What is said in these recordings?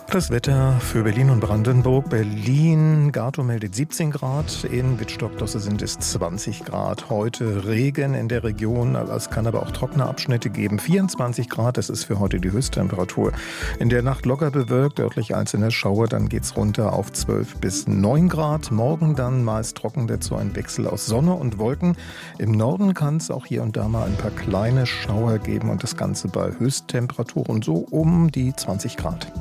Das Wetter für Berlin und Brandenburg. Berlin, Gato meldet 17 Grad, in Wittstock-Dosse sind es 20 Grad. Heute Regen in der Region, es kann aber auch trockene Abschnitte geben. 24 Grad, das ist für heute die Höchsttemperatur. In der Nacht locker bewölkt, örtlich einzelne Schauer, dann geht's runter auf 12 bis 9 Grad. Morgen dann meist trocken, dazu ein Wechsel aus Sonne und Wolken. Im Norden kann es auch hier und da mal ein paar kleine Schauer geben und das Ganze bei Höchsttemperaturen so um die 20 Grad.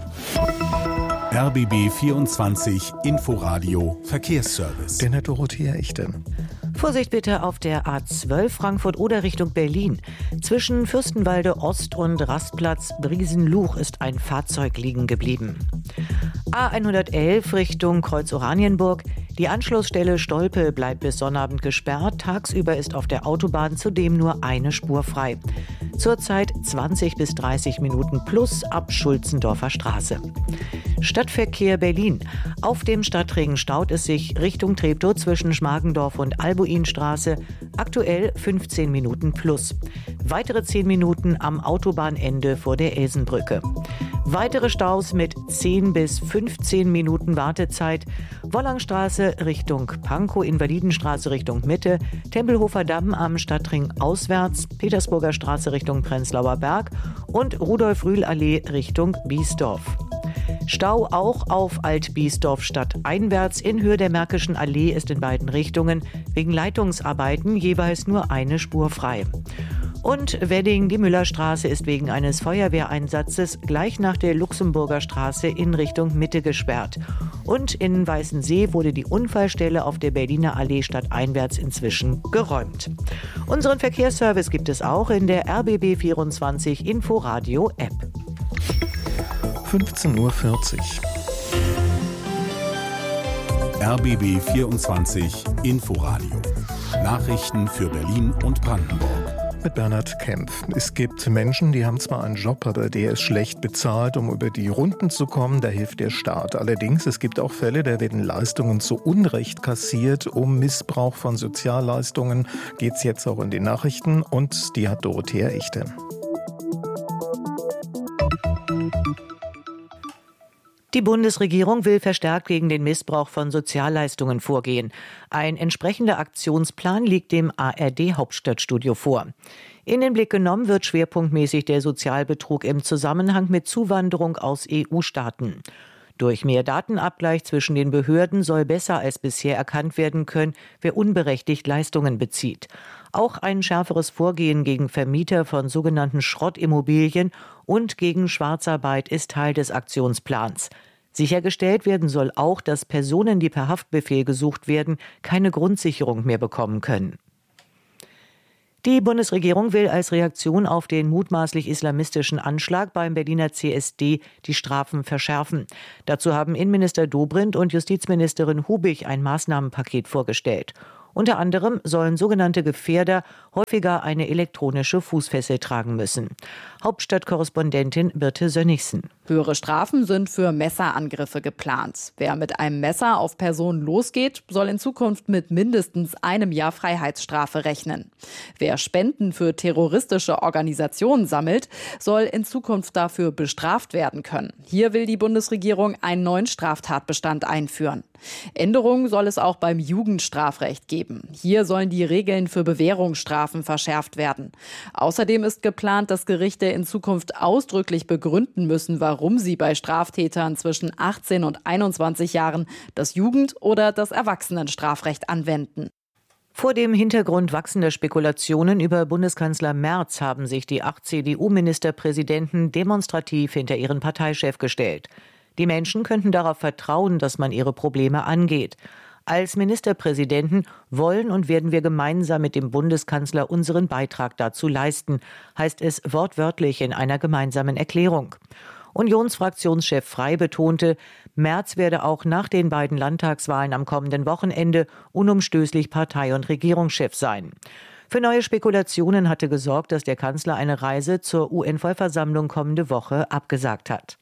RBB 24 Inforadio Verkehrsservice. Der Dorothea Echte. Vorsicht bitte auf der A12 Frankfurt oder Richtung Berlin. Zwischen Fürstenwalde Ost und Rastplatz Briesenluch ist ein Fahrzeug liegen geblieben. A111 Richtung Kreuz Oranienburg. Die Anschlussstelle Stolpe bleibt bis Sonnabend gesperrt. Tagsüber ist auf der Autobahn zudem nur eine Spur frei. Zurzeit 20 bis 30 Minuten plus ab Schulzendorfer Straße. Stadtverkehr Berlin. Auf dem Stadtring staut es sich Richtung Treptow zwischen Schmargendorf und Albuinstraße. Aktuell 15 Minuten plus. Weitere 10 Minuten am Autobahnende vor der Elsenbrücke. Weitere Staus mit 10 bis 15 Minuten Wartezeit. Wollangstraße Richtung Pankow, Invalidenstraße Richtung Mitte, Tempelhofer Damm am Stadtring auswärts, Petersburger Straße Richtung Prenzlauer Berg und Rudolf-Rühl-Allee Richtung Biesdorf. Stau auch auf Alt-Biesdorf stadteinwärts. In Höhe der Märkischen Allee ist in beiden Richtungen wegen Leitungsarbeiten jeweils nur eine Spur frei. Und Wedding, die Müllerstraße, ist wegen eines Feuerwehreinsatzes gleich nach der Luxemburger Straße in Richtung Mitte gesperrt. Und in Weißensee wurde die Unfallstelle auf der Berliner Allee stadteinwärts inzwischen geräumt. Unseren Verkehrsservice gibt es auch in der RBB 24 Inforadio App. 15:40 Uhr. RBB 24 Inforadio. Nachrichten für Berlin und Brandenburg. Mit Bernhard Kempf. Es gibt Menschen, die haben zwar einen Job, aber der ist schlecht bezahlt. Um über die Runden zu kommen, da hilft der Staat. Allerdings, es gibt auch Fälle, da werden Leistungen zu Unrecht kassiert. Um Missbrauch von Sozialleistungen geht es jetzt auch in den Nachrichten. Und die hat Dorothea Echte. Die Bundesregierung will verstärkt gegen den Missbrauch von Sozialleistungen vorgehen. Ein entsprechender Aktionsplan liegt dem ARD-Hauptstadtstudio vor. In den Blick genommen wird schwerpunktmäßig der Sozialbetrug im Zusammenhang mit Zuwanderung aus EU-Staaten. Durch mehr Datenabgleich zwischen den Behörden soll besser als bisher erkannt werden können, wer unberechtigt Leistungen bezieht. Auch ein schärferes Vorgehen gegen Vermieter von sogenannten Schrottimmobilien und gegen Schwarzarbeit ist Teil des Aktionsplans. Sichergestellt werden soll auch, dass Personen, die per Haftbefehl gesucht werden, keine Grundsicherung mehr bekommen können. Die Bundesregierung will als Reaktion auf den mutmaßlich islamistischen Anschlag beim Berliner CSD die Strafen verschärfen. Dazu haben Innenminister Dobrindt und Justizministerin Hubig ein Maßnahmenpaket vorgestellt. Unter anderem sollen sogenannte Gefährder häufiger eine elektronische Fußfessel tragen müssen. Hauptstadtkorrespondentin Birte Sönnigsen. Höhere Strafen sind für Messerangriffe geplant. Wer mit einem Messer auf Personen losgeht, soll in Zukunft mit mindestens einem Jahr Freiheitsstrafe rechnen. Wer Spenden für terroristische Organisationen sammelt, soll in Zukunft dafür bestraft werden können. Hier will die Bundesregierung einen neuen Straftatbestand einführen. Änderungen soll es auch beim Jugendstrafrecht geben. Hier sollen die Regeln für Bewährungsstrafen verschärft werden. Außerdem ist geplant, dass Gerichte in Zukunft ausdrücklich begründen müssen, warum sie bei Straftätern zwischen 18 und 21 Jahren das Jugend- oder das Erwachsenenstrafrecht anwenden. Vor dem Hintergrund wachsender Spekulationen über Bundeskanzler Merz haben sich die 8 CDU-Ministerpräsidenten demonstrativ hinter ihren Parteichef gestellt. Die Menschen könnten darauf vertrauen, dass man ihre Probleme angeht. Als Ministerpräsidenten wollen und werden wir gemeinsam mit dem Bundeskanzler unseren Beitrag dazu leisten, heißt es wortwörtlich in einer gemeinsamen Erklärung. Unionsfraktionschef Frey betonte, Merz werde auch nach den beiden Landtagswahlen am kommenden Wochenende unumstößlich Partei- und Regierungschef sein. Für neue Spekulationen hatte gesorgt, dass der Kanzler eine Reise zur UN-Vollversammlung kommende Woche abgesagt hat.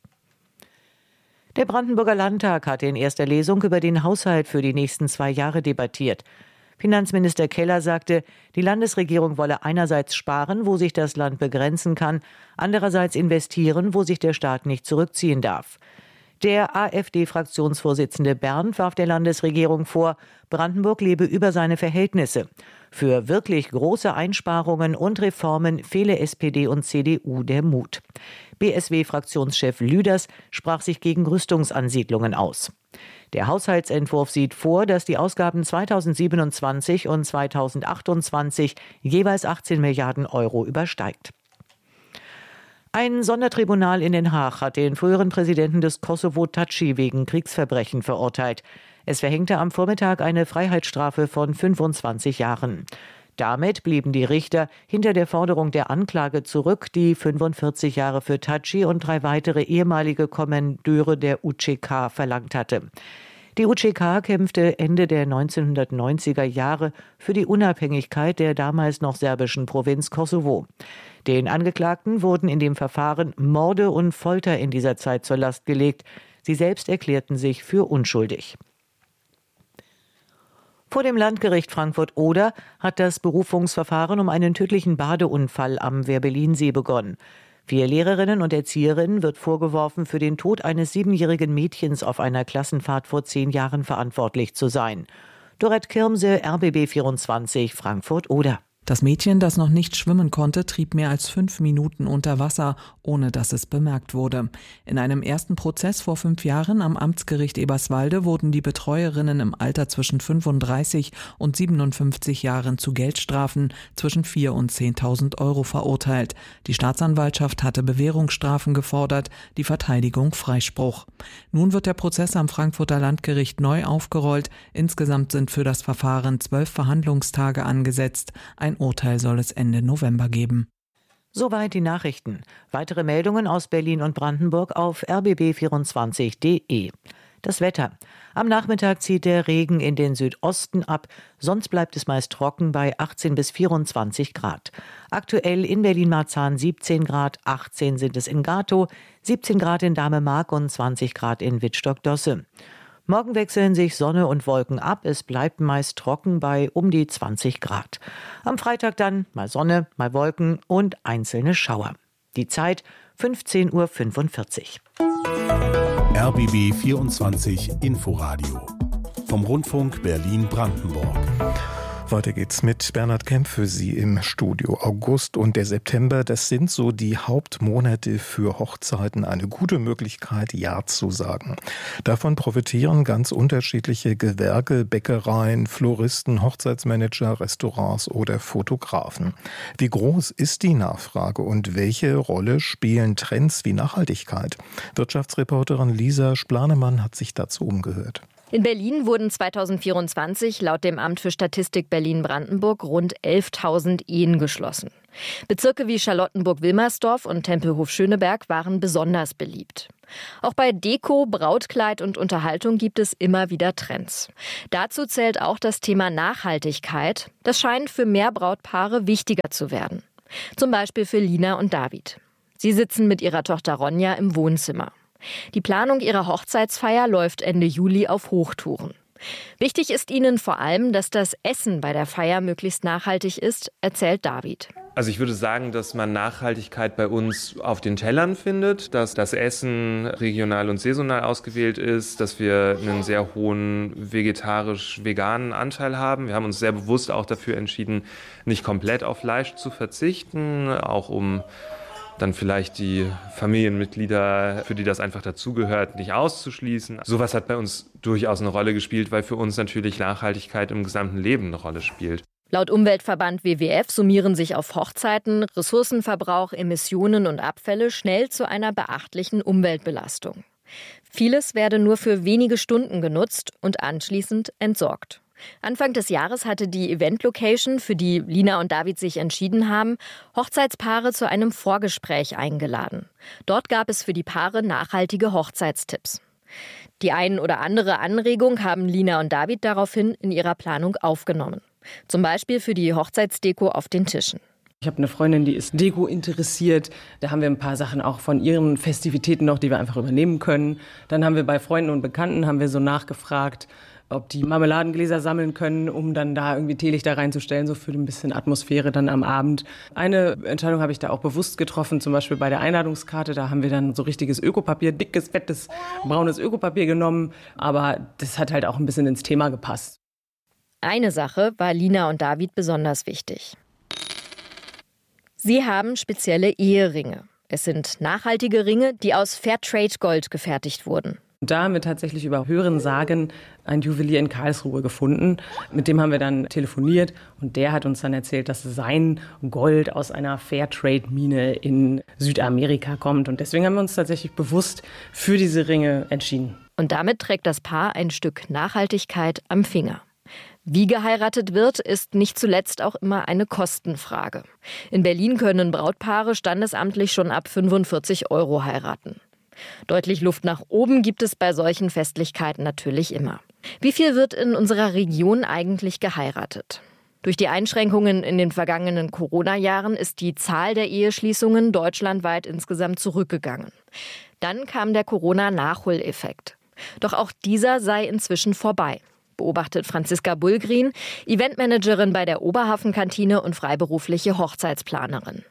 Der Brandenburger Landtag hatte in erster Lesung über den Haushalt für die nächsten 2 Jahre debattiert. Finanzminister Keller sagte, die Landesregierung wolle einerseits sparen, wo sich das Land begrenzen kann, andererseits investieren, wo sich der Staat nicht zurückziehen darf. Der AfD-Fraktionsvorsitzende Berndt warf der Landesregierung vor, Brandenburg lebe über seine Verhältnisse. Für wirklich große Einsparungen und Reformen fehle SPD und CDU der Mut. BSW-Fraktionschef Lüders sprach sich gegen Rüstungsansiedlungen aus. Der Haushaltsentwurf sieht vor, dass die Ausgaben 2027 und 2028 jeweils 18 Milliarden Euro übersteigt. Ein Sondertribunal in Den Haag hat den früheren Präsidenten des Kosovo Thaçi wegen Kriegsverbrechen verurteilt. Es verhängte am Vormittag eine Freiheitsstrafe von 25 Jahren. Damit blieben die Richter hinter der Forderung der Anklage zurück, die 45 Jahre für Thaçi und 3 weitere ehemalige Kommandeure der UÇK verlangt hatte. Die UÇK kämpfte Ende der 1990er Jahre für die Unabhängigkeit der damals noch serbischen Provinz Kosovo. Den Angeklagten wurden in dem Verfahren Morde und Folter in dieser Zeit zur Last gelegt. Sie selbst erklärten sich für unschuldig. Vor dem Landgericht Frankfurt-Oder hat das Berufungsverfahren um einen tödlichen Badeunfall am Werbellinsee begonnen. 4 Lehrerinnen und Erzieherinnen wird vorgeworfen, für den Tod eines 7-jährigen Mädchens auf einer Klassenfahrt vor 10 Jahren verantwortlich zu sein. Dorette Kirmse, RBB 24, Frankfurt-Oder. Das Mädchen, das noch nicht schwimmen konnte, trieb mehr als 5 Minuten unter Wasser, ohne dass es bemerkt wurde. In einem ersten Prozess vor 5 Jahren am Amtsgericht Eberswalde wurden die Betreuerinnen im Alter zwischen 35 und 57 Jahren zu Geldstrafen zwischen 4.000 und 10.000 Euro verurteilt. Die Staatsanwaltschaft hatte Bewährungsstrafen gefordert, die Verteidigung Freispruch. Nun wird der Prozess am Frankfurter Landgericht neu aufgerollt. Insgesamt sind für das Verfahren 12 Verhandlungstage angesetzt. Ein Urteil soll es Ende November geben. Soweit die Nachrichten. Weitere Meldungen aus Berlin und Brandenburg auf rbb24.de. Das Wetter. Am Nachmittag zieht der Regen in den Südosten ab, sonst bleibt es meist trocken bei 18 bis 24 Grad. Aktuell in Berlin-Marzahn 17 Grad, 18 sind es in Gatow, 17 Grad in Dahme-Mark und 20 Grad in Wittstock-Dosse. Morgen wechseln sich Sonne und Wolken ab. Es bleibt meist trocken bei um die 20 Grad. Am Freitag dann mal Sonne, mal Wolken und einzelne Schauer. Die Zeit 15:45 Uhr. RBB 24 Inforadio vom Rundfunk Berlin-Brandenburg. Weiter geht's mit Bernhard Kemp für Sie im Studio. August und der September, das sind so die Hauptmonate für Hochzeiten. Eine gute Möglichkeit, Ja zu sagen. Davon profitieren ganz unterschiedliche Gewerke, Bäckereien, Floristen, Hochzeitsmanager, Restaurants oder Fotografen. Wie groß ist die Nachfrage und welche Rolle spielen Trends wie Nachhaltigkeit? Wirtschaftsreporterin Lisa Splanemann hat sich dazu umgehört. In Berlin wurden 2024 laut dem Amt für Statistik Berlin-Brandenburg rund 11.000 Ehen geschlossen. Bezirke wie Charlottenburg-Wilmersdorf und Tempelhof-Schöneberg waren besonders beliebt. Auch bei Deko, Brautkleid und Unterhaltung gibt es immer wieder Trends. Dazu zählt auch das Thema Nachhaltigkeit. Das scheint für mehr Brautpaare wichtiger zu werden. Zum Beispiel für Lina und David. Sie sitzen mit ihrer Tochter Ronja im Wohnzimmer. Die Planung ihrer Hochzeitsfeier läuft Ende Juli auf Hochtouren. Wichtig ist ihnen vor allem, dass das Essen bei der Feier möglichst nachhaltig ist, erzählt David. Also ich würde sagen, dass man Nachhaltigkeit bei uns auf den Tellern findet, dass das Essen regional und saisonal ausgewählt ist, dass wir einen sehr hohen vegetarisch-veganen Anteil haben. Wir haben uns sehr bewusst auch dafür entschieden, nicht komplett auf Fleisch zu verzichten, auch um dann vielleicht die Familienmitglieder, für die das einfach dazugehört, nicht auszuschließen. Sowas hat bei uns durchaus eine Rolle gespielt, weil für uns natürlich Nachhaltigkeit im gesamten Leben eine Rolle spielt. Laut Umweltverband WWF summieren sich auf Hochzeiten Ressourcenverbrauch, Emissionen und Abfälle schnell zu einer beachtlichen Umweltbelastung. Vieles werde nur für wenige Stunden genutzt und anschließend entsorgt. Anfang des Jahres hatte die Event-Location, für die Lina und David sich entschieden haben, Hochzeitspaare zu einem Vorgespräch eingeladen. Dort gab es für die Paare nachhaltige Hochzeitstipps. Die ein oder andere Anregung haben Lina und David daraufhin in ihrer Planung aufgenommen. Zum Beispiel für die Hochzeitsdeko auf den Tischen. Ich habe eine Freundin, die ist Deko interessiert. Da haben wir ein paar Sachen auch von ihren Festivitäten noch, die wir einfach übernehmen können. Dann haben wir bei Freunden und Bekannten so nachgefragt, ob die Marmeladengläser sammeln können, um dann da irgendwie Teelichter reinzustellen, so für ein bisschen Atmosphäre dann am Abend. Eine Entscheidung habe ich da auch bewusst getroffen, zum Beispiel bei der Einladungskarte. Da haben wir dann so richtiges Ökopapier, dickes, fettes, braunes Ökopapier genommen. Aber das hat halt auch ein bisschen ins Thema gepasst. Eine Sache war Lina und David besonders wichtig. Sie haben spezielle Eheringe. Es sind nachhaltige Ringe, die aus Fairtrade-Gold gefertigt wurden. Da haben wir tatsächlich über Hören sagen einen Juwelier in Karlsruhe gefunden. Mit dem haben wir dann telefoniert und der hat uns dann erzählt, dass sein Gold aus einer Fairtrade-Mine in Südamerika kommt. Und deswegen haben wir uns tatsächlich bewusst für diese Ringe entschieden. Und damit trägt das Paar ein Stück Nachhaltigkeit am Finger. Wie geheiratet wird, ist nicht zuletzt auch immer eine Kostenfrage. In Berlin können Brautpaare standesamtlich schon ab 45 € heiraten. Deutlich Luft nach oben gibt es bei solchen Festlichkeiten natürlich immer. Wie viel wird in unserer Region eigentlich geheiratet? Durch die Einschränkungen in den vergangenen Corona-Jahren ist die Zahl der Eheschließungen deutschlandweit insgesamt zurückgegangen. Dann kam der Corona-Nachholeffekt. Doch auch dieser sei inzwischen vorbei, beobachtet Franziska Bullgreen, Eventmanagerin bei der Oberhafenkantine und freiberufliche Hochzeitsplanerin.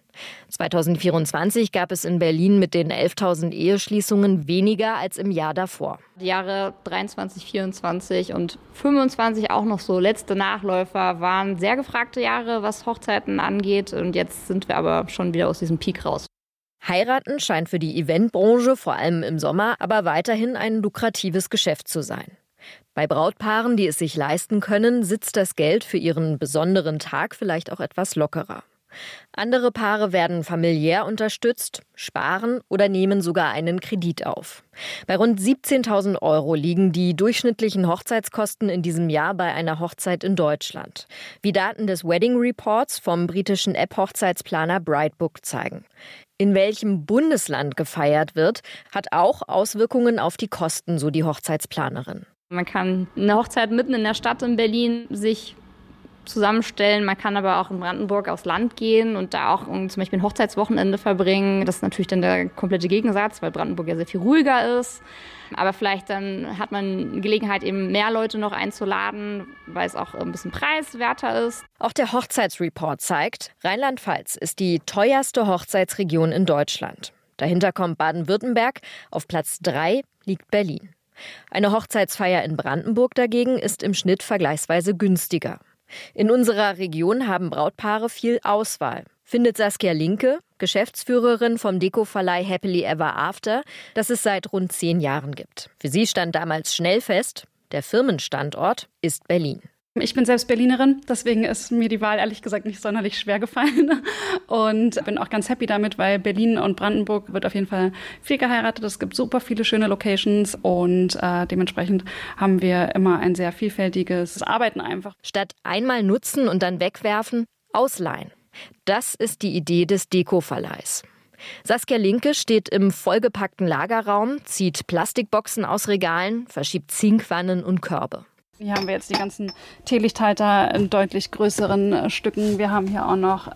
2024 gab es in Berlin mit den 11.000 Eheschließungen weniger als im Jahr davor. Die Jahre 23, 24 und 25 auch noch so letzte Nachläufer waren sehr gefragte Jahre, was Hochzeiten angeht. Und jetzt sind wir aber schon wieder aus diesem Peak raus. Heiraten scheint für die Eventbranche, vor allem im Sommer, aber weiterhin ein lukratives Geschäft zu sein. Bei Brautpaaren, die es sich leisten können, sitzt das Geld für ihren besonderen Tag vielleicht auch etwas lockerer. Andere Paare werden familiär unterstützt, sparen oder nehmen sogar einen Kredit auf. Bei rund 17.000 € liegen die durchschnittlichen Hochzeitskosten in diesem Jahr bei einer Hochzeit in Deutschland, wie Daten des Wedding Reports vom britischen App-Hochzeitsplaner Brightbook zeigen. In welchem Bundesland gefeiert wird, hat auch Auswirkungen auf die Kosten, so die Hochzeitsplanerin. Man kann eine Hochzeit mitten in der Stadt in Berlin sich zusammenstellen. Man kann aber auch in Brandenburg aufs Land gehen und da auch zum Beispiel ein Hochzeitswochenende verbringen. Das ist natürlich dann der komplette Gegensatz, weil Brandenburg ja sehr viel ruhiger ist. Aber vielleicht dann hat man Gelegenheit, eben mehr Leute noch einzuladen, weil es auch ein bisschen preiswerter ist. Auch der Hochzeitsreport zeigt, Rheinland-Pfalz ist die teuerste Hochzeitsregion in Deutschland. Dahinter kommt Baden-Württemberg, auf Platz 3 liegt Berlin. Eine Hochzeitsfeier in Brandenburg dagegen ist im Schnitt vergleichsweise günstiger. In unserer Region haben Brautpaare viel Auswahl, findet Saskia Linke, Geschäftsführerin vom Deko-Verleih Happily Ever After, das es seit rund 10 Jahren gibt. Für sie stand damals schnell fest, der Firmenstandort ist Berlin. Ich bin selbst Berlinerin, deswegen ist mir die Wahl ehrlich gesagt nicht sonderlich schwer gefallen und bin auch ganz happy damit, weil Berlin und Brandenburg wird auf jeden Fall viel geheiratet. Es gibt super viele schöne Locations und dementsprechend haben wir immer ein sehr vielfältiges Arbeiten einfach. Statt einmal nutzen und dann wegwerfen, ausleihen. Das ist die Idee des Deko-Verleihs. Saskia Linke steht im vollgepackten Lagerraum, zieht Plastikboxen aus Regalen, verschiebt Zinkwannen und Körbe. Hier haben wir jetzt die ganzen Teelichthalter in deutlich größeren Stücken. Wir haben hier auch noch,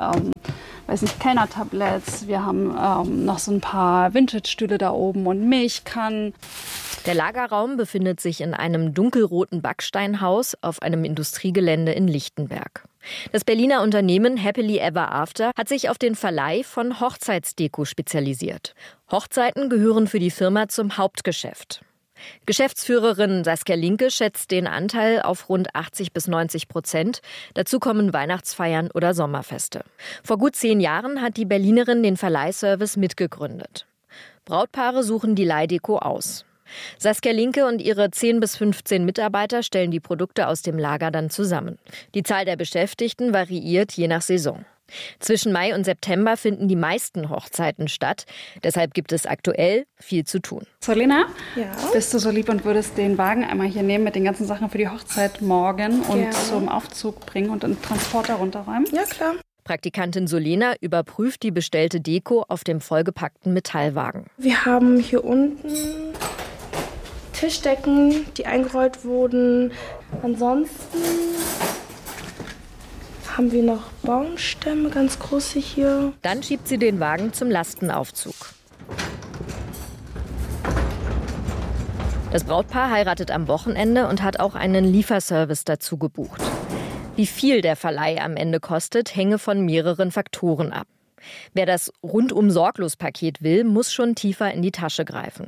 Kellnertabletts. Wir haben noch so ein paar Vintage-Stühle da oben und Milchkannen. Der Lagerraum befindet sich in einem dunkelroten Backsteinhaus auf einem Industriegelände in Lichtenberg. Das Berliner Unternehmen Happily Ever After hat sich auf den Verleih von Hochzeitsdeko spezialisiert. Hochzeiten gehören für die Firma zum Hauptgeschäft. Geschäftsführerin Saskia Linke schätzt den Anteil auf rund 80-90%. Dazu kommen Weihnachtsfeiern oder Sommerfeste. Vor gut 10 Jahren hat die Berlinerin den Verleihservice mitgegründet. Brautpaare suchen die Leihdeko aus. Saskia Linke und ihre 10 bis 15 Mitarbeiter stellen die Produkte aus dem Lager dann zusammen. Die Zahl der Beschäftigten variiert je nach Saison. Zwischen Mai und September finden die meisten Hochzeiten statt. Deshalb gibt es aktuell viel zu tun. Solina, bist du so lieb und würdest den Wagen einmal hier nehmen mit den ganzen Sachen für die Hochzeit morgen und zum Aufzug bringen und den Transporter runterräumen? Ja, klar. Praktikantin Solena überprüft die bestellte Deko auf dem vollgepackten Metallwagen. Wir haben hier unten Tischdecken, die eingerollt wurden. Ansonsten haben wir noch Baumstämme, ganz große hier. Dann schiebt sie den Wagen zum Lastenaufzug. Das Brautpaar heiratet am Wochenende und hat auch einen Lieferservice dazu gebucht. Wie viel der Verleih am Ende kostet, hänge von mehreren Faktoren ab. Wer das Rundum-Sorglos-Paket will, muss schon tiefer in die Tasche greifen.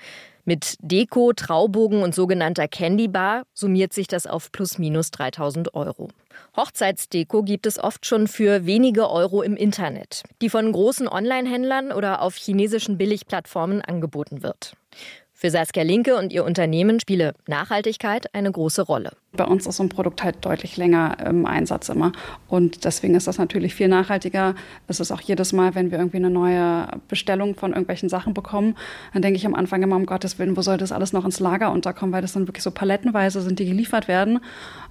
Mit Deko, Traubogen und sogenannter Candy Bar summiert sich das auf +/- 3.000 €. Hochzeitsdeko gibt es oft schon für wenige Euro im Internet, die von großen Online-Händlern oder auf chinesischen Billigplattformen angeboten wird. Für Saskia Linke und ihr Unternehmen spiele Nachhaltigkeit eine große Rolle. Bei uns ist so ein Produkt halt deutlich länger im Einsatz immer. Und deswegen ist das natürlich viel nachhaltiger. Es ist auch jedes Mal, wenn wir irgendwie eine neue Bestellung von irgendwelchen Sachen bekommen, dann denke ich am Anfang immer, um Gottes Willen, wo soll das alles noch ins Lager unterkommen, weil das dann wirklich so palettenweise sind, die geliefert werden.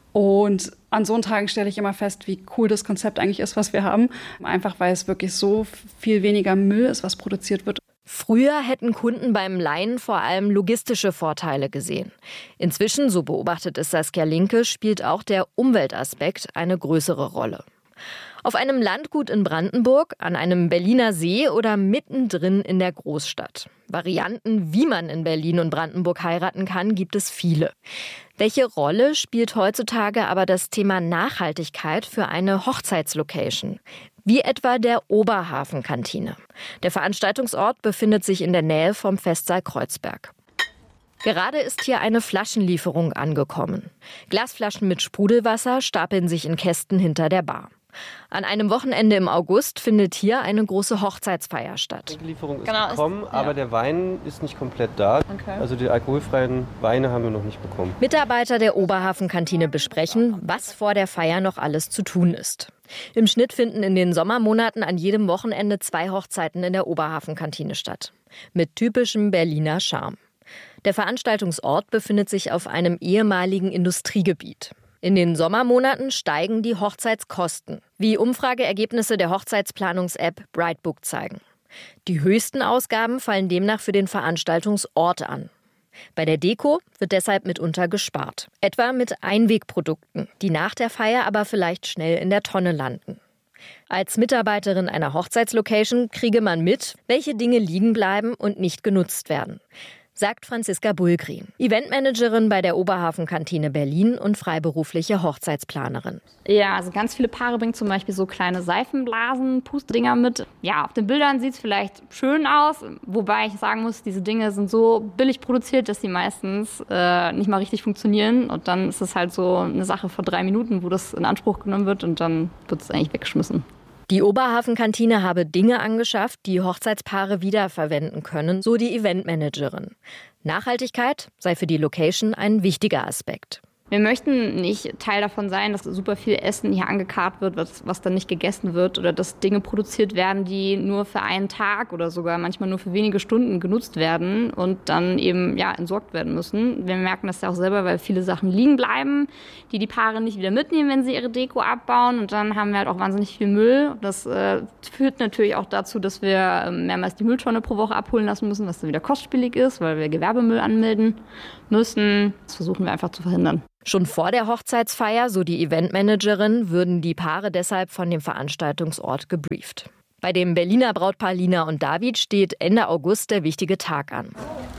Und an so Tagen stelle ich immer fest, wie cool das Konzept eigentlich ist, was wir haben. Einfach weil es wirklich so viel weniger Müll ist, was produziert wird. Früher hätten Kunden beim Leihen vor allem logistische Vorteile gesehen. Inzwischen, so beobachtet es Saskia Linke, spielt auch der Umweltaspekt eine größere Rolle. Auf einem Landgut in Brandenburg, an einem Berliner See oder mittendrin in der Großstadt. Varianten, wie man in Berlin und Brandenburg heiraten kann, gibt es viele. Welche Rolle spielt heutzutage aber das Thema Nachhaltigkeit für eine Hochzeitslocation? Wie etwa der Oberhafenkantine. Der Veranstaltungsort befindet sich in der Nähe vom Festsaal Kreuzberg. Gerade ist hier eine Flaschenlieferung angekommen. Glasflaschen mit Sprudelwasser stapeln sich in Kästen hinter der Bar. An einem Wochenende im August findet hier eine große Hochzeitsfeier statt. Die Lieferung ist gekommen, aber der Wein ist nicht komplett da. Okay. Also die alkoholfreien Weine haben wir noch nicht bekommen. Mitarbeiter der Oberhafenkantine besprechen, was vor der Feier noch alles zu tun ist. Im Schnitt finden in den Sommermonaten an jedem Wochenende 2 Hochzeiten in der Oberhafenkantine statt. Mit typischem Berliner Charme. Der Veranstaltungsort befindet sich auf einem ehemaligen Industriegebiet. In den Sommermonaten steigen die Hochzeitskosten, wie Umfrageergebnisse der Hochzeitsplanungs-App Brightbook zeigen. Die höchsten Ausgaben fallen demnach für den Veranstaltungsort an. Bei der Deko wird deshalb mitunter gespart, etwa mit Einwegprodukten, die nach der Feier aber vielleicht schnell in der Tonne landen. Als Mitarbeiterin einer Hochzeitslocation kriege man mit, welche Dinge liegen bleiben und nicht genutzt werden, sagt Franziska Bulgrin, Eventmanagerin bei der Oberhafenkantine Berlin und freiberufliche Hochzeitsplanerin. Ja, also ganz viele Paare bringen zum Beispiel so kleine Seifenblasen, Pustdinger mit. Ja, auf den Bildern sieht es vielleicht schön aus, wobei ich sagen muss, diese Dinge sind so billig produziert, dass sie meistens nicht mal richtig funktionieren. Und dann ist es halt so eine Sache von 3 Minuten, wo das in Anspruch genommen wird und dann wird es eigentlich weggeschmissen. Die Oberhafenkantine habe Dinge angeschafft, die Hochzeitspaare wiederverwenden können, so die Eventmanagerin. Nachhaltigkeit sei für die Location ein wichtiger Aspekt. Wir möchten nicht Teil davon sein, dass super viel Essen hier angekarrt wird, was dann nicht gegessen wird oder dass Dinge produziert werden, die nur für einen Tag oder sogar manchmal nur für wenige Stunden genutzt werden und dann eben entsorgt werden müssen. Wir merken das ja auch selber, weil viele Sachen liegen bleiben, die Paare nicht wieder mitnehmen, wenn sie ihre Deko abbauen und dann haben wir halt auch wahnsinnig viel Müll. Das führt natürlich auch dazu, dass wir mehrmals die Mülltonne pro Woche abholen lassen müssen, was dann wieder kostspielig ist, weil wir Gewerbemüll anmelden müssen. Das versuchen wir einfach zu verhindern. Schon vor der Hochzeitsfeier, so die Eventmanagerin, würden die Paare deshalb von dem Veranstaltungsort gebrieft. Bei dem Berliner Brautpaar Lina und David steht Ende August der wichtige Tag an.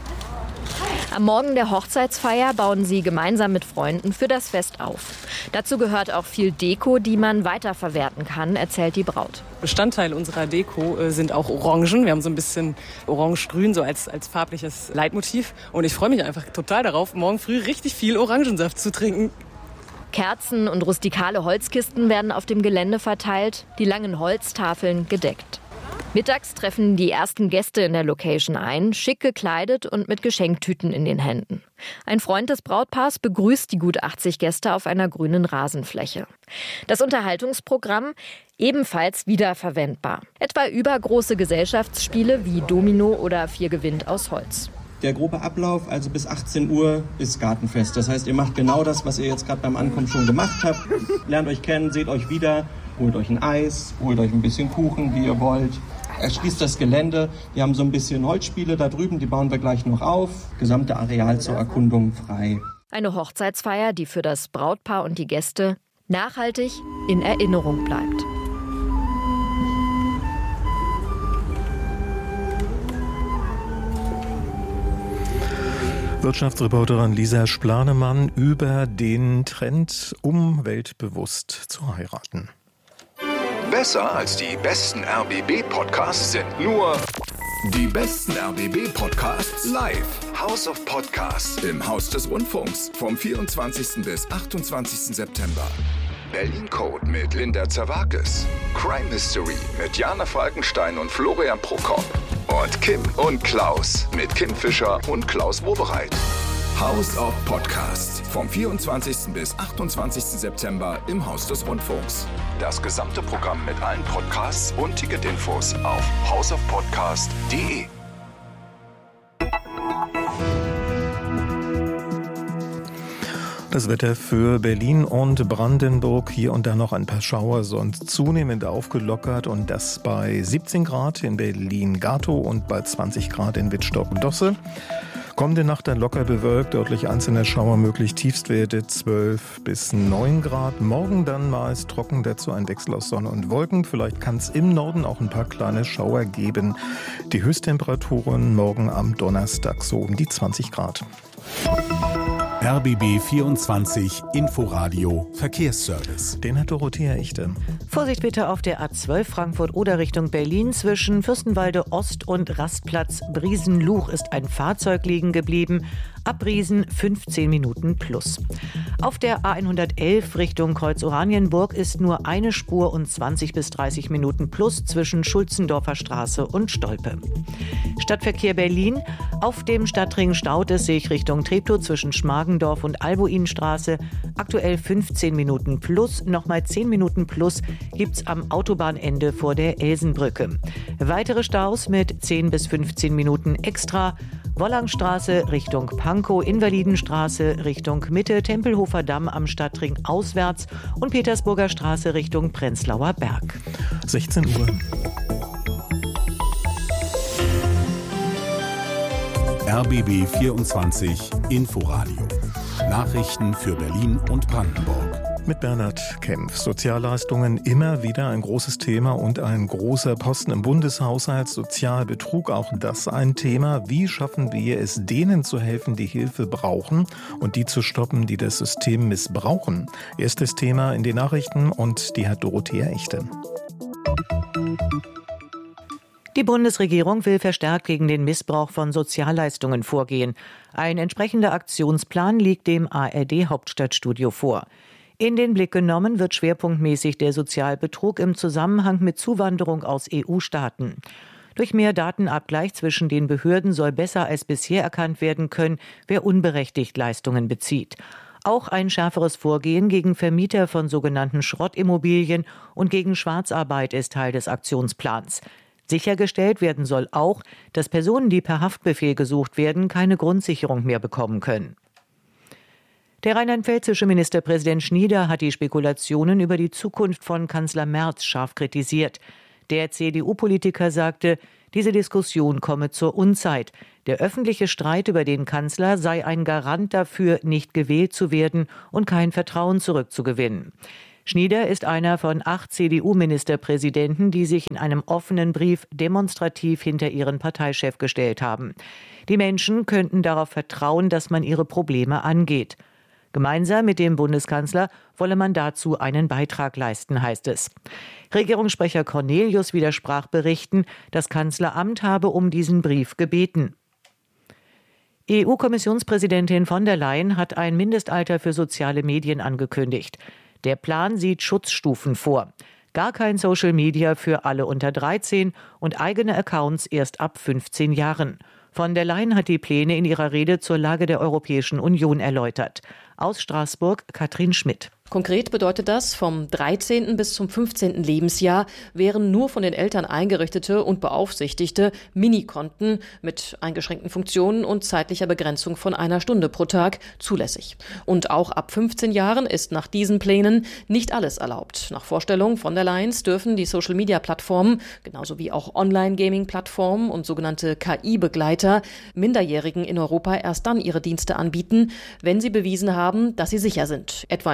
Am Morgen der Hochzeitsfeier bauen sie gemeinsam mit Freunden für das Fest auf. Dazu gehört auch viel Deko, die man weiterverwerten kann, erzählt die Braut. Bestandteil unserer Deko sind auch Orangen. Wir haben so ein bisschen orange-grün so als farbliches Leitmotiv. Und ich freue mich einfach total darauf, morgen früh richtig viel Orangensaft zu trinken. Kerzen und rustikale Holzkisten werden auf dem Gelände verteilt, die langen Holztafeln gedeckt. Mittags treffen die ersten Gäste in der Location ein, schick gekleidet und mit Geschenktüten in den Händen. Ein Freund des Brautpaars begrüßt die gut 80 Gäste auf einer grünen Rasenfläche. Das Unterhaltungsprogramm ebenfalls wiederverwendbar. Etwa übergroße Gesellschaftsspiele wie Domino oder 4 gewinnt aus Holz. Der grobe Ablauf, also bis 18 Uhr, ist Gartenfest. Das heißt, ihr macht genau das, was ihr jetzt gerade beim Ankommen schon gemacht habt. Lernt euch kennen, seht euch wieder, holt euch ein Eis, holt euch ein bisschen Kuchen, wie ihr wollt. Erschließt das Gelände. Wir haben so ein bisschen Holzspiele da drüben, die bauen wir gleich noch auf. Gesamte Areal zur Erkundung frei. Eine Hochzeitsfeier, die für das Brautpaar und die Gäste nachhaltig in Erinnerung bleibt. Wirtschaftsreporterin Lisa Splanemann über den Trend, umweltbewusst zu heiraten. Besser als die besten RBB-Podcasts sind nur die besten RBB-Podcasts live. House of Podcasts im Haus des Rundfunks vom 24. bis 28. September. Berlin Code mit Linda Zerwakis. Crime History mit Jana Falkenstein und Florian Prokop. Und Kim und Klaus mit Kim Fischer und Klaus Wowereit. House of Podcasts vom 24. bis 28. September im Haus des Rundfunks. Das gesamte Programm mit allen Podcasts und Ticketinfos auf houseofpodcast.de. Das Wetter für Berlin und Brandenburg, hier und da noch ein paar Schauer, sonst zunehmend aufgelockert und das bei 17 Grad in Berlin-Gatow und bei 20 Grad in Wittstock-Dosse. Kommende Nacht dann locker bewölkt, örtlich einzelne Schauer möglich, Tiefstwerte 12 bis 9 Grad. Morgen dann meist trocken, dazu ein Wechsel aus Sonne und Wolken. Vielleicht kann es im Norden auch ein paar kleine Schauer geben. Die Höchsttemperaturen morgen am Donnerstag so um die 20 Grad. RBB 24 Inforadio Verkehrsservice. Den hat Dorothea Echte. Vorsicht bitte auf der A12 Frankfurt oder Richtung Berlin. Zwischen Fürstenwalde Ost und Rastplatz Briesenluch ist ein Fahrzeug liegen geblieben. Abriesen 15 Minuten plus. Auf der A111 Richtung Kreuz Oranienburg ist nur eine Spur und 20 bis 30 Minuten plus zwischen Schulzendorfer Straße und Stolpe. Stadtverkehr Berlin. Auf dem Stadtring staut es sich Richtung Treptow zwischen Schmargendorf und Albuinstraße. Aktuell 15 Minuten plus, nochmal 10 Minuten plus gibt's am Autobahnende vor der Elsenbrücke. Weitere Staus mit 10 bis 15 Minuten extra. Wollangstraße Richtung Pankow, Invalidenstraße Richtung Mitte, Tempelhofer Damm am Stadtring auswärts und Petersburger Straße Richtung Prenzlauer Berg. 16 Uhr. RBB 24 Inforadio. Nachrichten für Berlin und Brandenburg. Mit Bernhard Kempf. Sozialleistungen immer wieder ein großes Thema und ein großer Posten im Bundeshaushalt. Sozialbetrug, auch das ein Thema. Wie schaffen wir es, denen zu helfen, die Hilfe brauchen und die zu stoppen, die das System missbrauchen? Erstes Thema in den Nachrichten und die hat Dorothea Echte. Die Bundesregierung will verstärkt gegen den Missbrauch von Sozialleistungen vorgehen. Ein entsprechender Aktionsplan liegt dem ARD-Hauptstadtstudio vor. In den Blick genommen wird schwerpunktmäßig der Sozialbetrug im Zusammenhang mit Zuwanderung aus EU-Staaten. Durch mehr Datenabgleich zwischen den Behörden soll besser als bisher erkannt werden können, wer unberechtigt Leistungen bezieht. Auch ein schärferes Vorgehen gegen Vermieter von sogenannten Schrottimmobilien und gegen Schwarzarbeit ist Teil des Aktionsplans. Sichergestellt werden soll auch, dass Personen, die per Haftbefehl gesucht werden, keine Grundsicherung mehr bekommen können. Der rheinland-pfälzische Ministerpräsident Schnieder hat die Spekulationen über die Zukunft von Kanzler Merz scharf kritisiert. Der CDU-Politiker sagte, diese Diskussion komme zur Unzeit. Der öffentliche Streit über den Kanzler sei ein Garant dafür, nicht gewählt zu werden und kein Vertrauen zurückzugewinnen. Schnieder ist einer von 8 CDU-Ministerpräsidenten, die sich in einem offenen Brief demonstrativ hinter ihren Parteichef gestellt haben. Die Menschen könnten darauf vertrauen, dass man ihre Probleme angeht. Gemeinsam mit dem Bundeskanzler wolle man dazu einen Beitrag leisten, heißt es. Regierungssprecher Cornelius widersprach Berichten, das Kanzleramt habe um diesen Brief gebeten. EU-Kommissionspräsidentin von der Leyen hat ein Mindestalter für soziale Medien angekündigt. Der Plan sieht Schutzstufen vor. Gar kein Social Media für alle unter 13 und eigene Accounts erst ab 15 Jahren. Von der Leyen hat die Pläne in ihrer Rede zur Lage der Europäischen Union erläutert. Aus Straßburg Katrin Schmidt. Konkret bedeutet das, vom 13. bis zum 15. Lebensjahr wären nur von den Eltern eingerichtete und beaufsichtigte Minikonten mit eingeschränkten Funktionen und zeitlicher Begrenzung von 1 Stunde pro Tag zulässig. Und auch ab 15 Jahren ist nach diesen Plänen nicht alles erlaubt. Nach Vorstellung von der Leyen dürfen die Social-Media-Plattformen, genauso wie auch Online-Gaming-Plattformen und sogenannte KI-Begleiter, Minderjährigen in Europa erst dann ihre Dienste anbieten, wenn sie bewiesen haben, dass sie sicher sind, etwa in puncto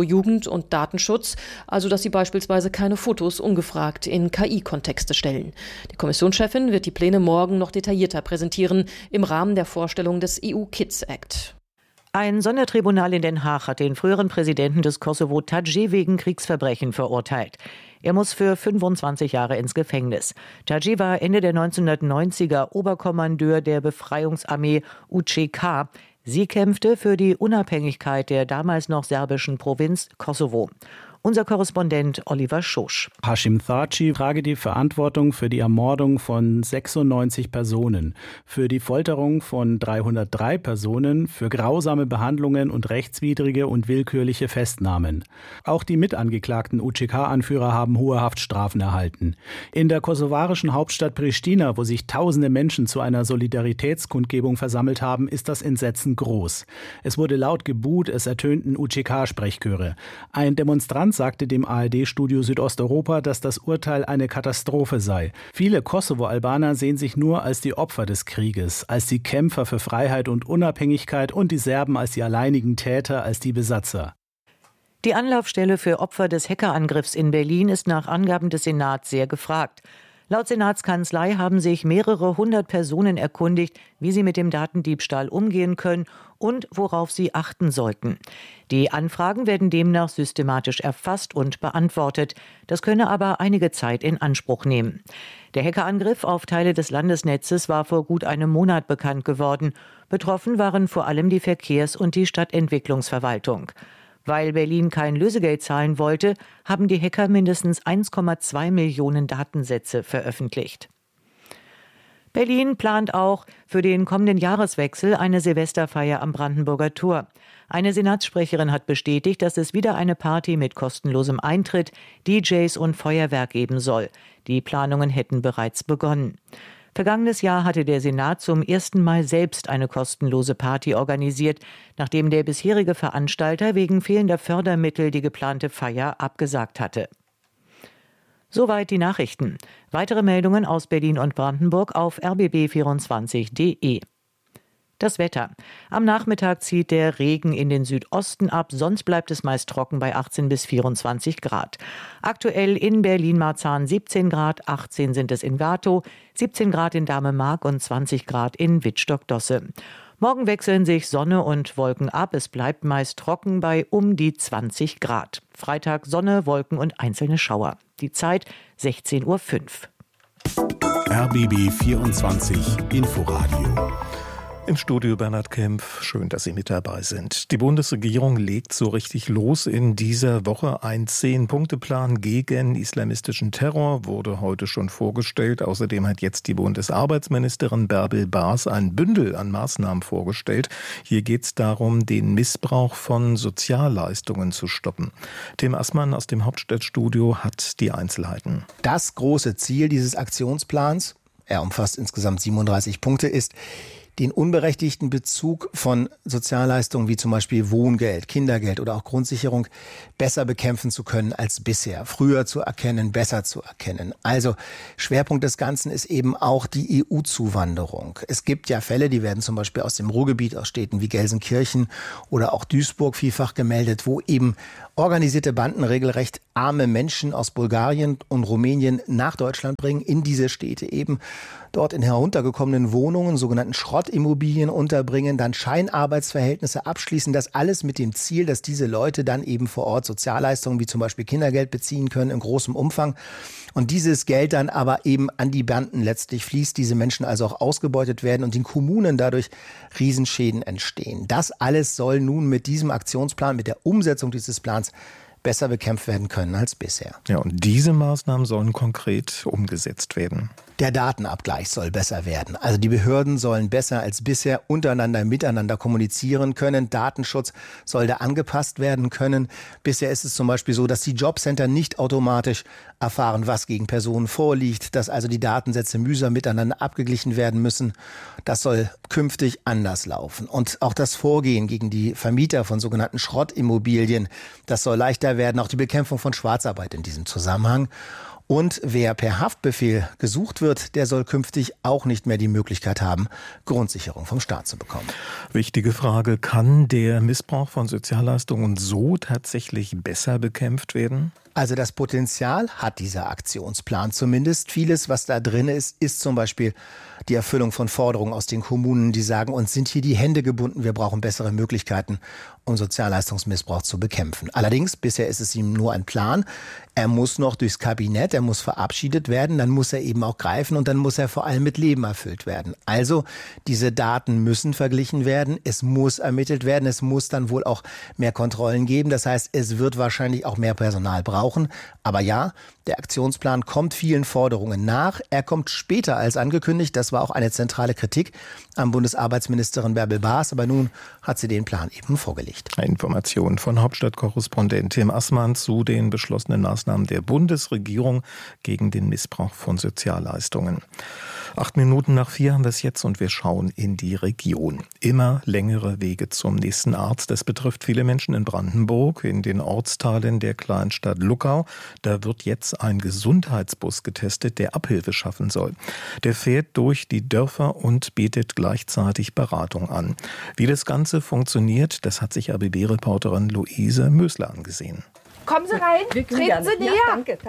Jugend und Datenschutz, also dass sie beispielsweise keine Fotos ungefragt in KI-Kontexte stellen. Die Kommissionschefin wird die Pläne morgen noch detaillierter präsentieren im Rahmen der Vorstellung des EU Kids Act. Ein Sondertribunal in Den Haag hat den früheren Präsidenten des Kosovo Tadži wegen Kriegsverbrechen verurteilt. Er muss für 25 Jahre ins Gefängnis. Tadži war Ende der 1990er Oberkommandeur der Befreiungsarmee UÇK. Sie kämpfte für die Unabhängigkeit der damals noch serbischen Provinz Kosovo. Unser Korrespondent Oliver Schosch. Hashim Thaçi trage die Verantwortung für die Ermordung von 96 Personen, für die Folterung von 303 Personen, für grausame Behandlungen und rechtswidrige und willkürliche Festnahmen. Auch die mitangeklagten UÇK-Anführer haben hohe Haftstrafen erhalten. In der kosovarischen Hauptstadt Pristina, wo sich tausende Menschen zu einer Solidaritätskundgebung versammelt haben, ist das Entsetzen groß. Es wurde laut geboot, es ertönten UÇK-Sprechchöre. Ein Demonstrant sagte dem ARD-Studio Südosteuropa, dass das Urteil eine Katastrophe sei. Viele Kosovo-Albaner sehen sich nur als die Opfer des Krieges, als die Kämpfer für Freiheit und Unabhängigkeit und die Serben als die alleinigen Täter, als die Besatzer. Die Anlaufstelle für Opfer des Hackerangriffs in Berlin ist nach Angaben des Senats sehr gefragt. Laut Senatskanzlei haben sich mehrere hundert Personen erkundigt, wie sie mit dem Datendiebstahl umgehen können und worauf sie achten sollten. Die Anfragen werden demnach systematisch erfasst und beantwortet. Das könne aber einige Zeit in Anspruch nehmen. Der Hackerangriff auf Teile des Landesnetzes war vor gut einem Monat bekannt geworden. Betroffen waren vor allem die Verkehrs- und die Stadtentwicklungsverwaltung. Weil Berlin kein Lösegeld zahlen wollte, haben die Hacker mindestens 1,2 Millionen Datensätze veröffentlicht. Berlin plant auch für den kommenden Jahreswechsel eine Silvesterfeier am Brandenburger Tor. Eine Senatssprecherin hat bestätigt, dass es wieder eine Party mit kostenlosem Eintritt, DJs und Feuerwerk geben soll. Die Planungen hätten bereits begonnen. Vergangenes Jahr hatte der Senat zum ersten Mal selbst eine kostenlose Party organisiert, nachdem der bisherige Veranstalter wegen fehlender Fördermittel die geplante Feier abgesagt hatte. Soweit die Nachrichten. Weitere Meldungen aus Berlin und Brandenburg auf rbb24.de. Das Wetter. Am Nachmittag zieht der Regen in den Südosten ab, sonst bleibt es meist trocken bei 18 bis 24 Grad. Aktuell in Berlin-Marzahn 17 Grad, 18 sind es in Gatow, 17 Grad in Dahme-Mark und 20 Grad in Wittstock-Dosse. Morgen wechseln sich Sonne und Wolken ab, es bleibt meist trocken bei um die 20 Grad. Freitag Sonne, Wolken und einzelne Schauer. Die Zeit 16:05 Uhr. RBB 24 Inforadio. Im Studio Bernhard Kempf, schön, dass Sie mit dabei sind. Die Bundesregierung legt so richtig los in dieser Woche. Ein 10-Punkte-Plan gegen islamistischen Terror wurde heute schon vorgestellt. Außerdem hat jetzt die Bundesarbeitsministerin Bärbel Baas ein Bündel an Maßnahmen vorgestellt. Hier geht es darum, den Missbrauch von Sozialleistungen zu stoppen. Tim Assmann aus dem Hauptstadtstudio hat die Einzelheiten. Das große Ziel dieses Aktionsplans, er umfasst insgesamt 37 Punkte, ist, den unberechtigten Bezug von Sozialleistungen wie zum Beispiel Wohngeld, Kindergeld oder auch Grundsicherung besser bekämpfen zu können als bisher. Früher zu erkennen, besser zu erkennen. Also Schwerpunkt des Ganzen ist eben auch die EU-Zuwanderung. Es gibt ja Fälle, die werden zum Beispiel aus dem Ruhrgebiet, aus Städten wie Gelsenkirchen oder auch Duisburg vielfach gemeldet, wo eben organisierte Banden regelrecht arme Menschen aus Bulgarien und Rumänien nach Deutschland bringen, in diese Städte eben, dort in heruntergekommenen Wohnungen, sogenannten Schrottimmobilien unterbringen, dann Scheinarbeitsverhältnisse abschließen, das alles mit dem Ziel, dass diese Leute dann eben vor Ort Sozialleistungen wie zum Beispiel Kindergeld beziehen können in großem Umfang. Und dieses Geld dann aber eben an die Banden letztlich fließt, diese Menschen also auch ausgebeutet werden und den Kommunen dadurch Riesenschäden entstehen. Das alles soll nun mit diesem Aktionsplan, mit der Umsetzung dieses Plans besser bekämpft werden können als bisher. Ja, und diese Maßnahmen sollen konkret umgesetzt werden. Der Datenabgleich soll besser werden. Also die Behörden sollen besser als bisher miteinander kommunizieren können. Datenschutz soll da angepasst werden können. Bisher ist es zum Beispiel so, dass die Jobcenter nicht automatisch erfahren, was gegen Personen vorliegt, dass also die Datensätze mühsam miteinander abgeglichen werden müssen. Das soll künftig anders laufen. Und auch das Vorgehen gegen die Vermieter von sogenannten Schrottimmobilien, das soll leichter werden. Auch die Bekämpfung von Schwarzarbeit in diesem Zusammenhang. Und wer per Haftbefehl gesucht wird, der soll künftig auch nicht mehr die Möglichkeit haben, Grundsicherung vom Staat zu bekommen. Wichtige Frage, kann der Missbrauch von Sozialleistungen so tatsächlich besser bekämpft werden? Also das Potenzial hat dieser Aktionsplan zumindest. Vieles, was da drin ist, ist zum Beispiel die Erfüllung von Forderungen aus den Kommunen, die sagen, uns sind hier die Hände gebunden, wir brauchen bessere Möglichkeiten, um Sozialleistungsmissbrauch zu bekämpfen. Allerdings, bisher ist es ihm nur ein Plan. Er muss noch durchs Kabinett, er muss verabschiedet werden, dann muss er eben auch greifen und dann muss er vor allem mit Leben erfüllt werden. Also diese Daten müssen verglichen werden, es muss ermittelt werden, es muss dann wohl auch mehr Kontrollen geben. Das heißt, es wird wahrscheinlich auch mehr Personal brauchen. Aber ja, der Aktionsplan kommt vielen Forderungen nach. Er kommt später als angekündigt. Das war auch eine zentrale Kritik an Bundesarbeitsministerin Bärbel Baas. Aber nun hat sie den Plan eben vorgelegt. Informationen von Hauptstadtkorrespondent Tim Assmann zu den beschlossenen Maßnahmen der Bundesregierung gegen den Missbrauch von Sozialleistungen. 4:08 haben wir es jetzt und wir schauen in die Region. Immer längere Wege zum nächsten Arzt. Das betrifft viele Menschen in Brandenburg, in den Ortsteilen der Kleinstadt Luckau. Da wird jetzt ein Gesundheitsbus getestet, der Abhilfe schaffen soll. Der fährt durch die Dörfer und bietet gleichzeitig Beratung an. Wie das Ganze funktioniert, das hat sich RBB-Reporterin Luise Mösler angesehen. Kommen Sie rein, treten Sie näher. Ja, danke.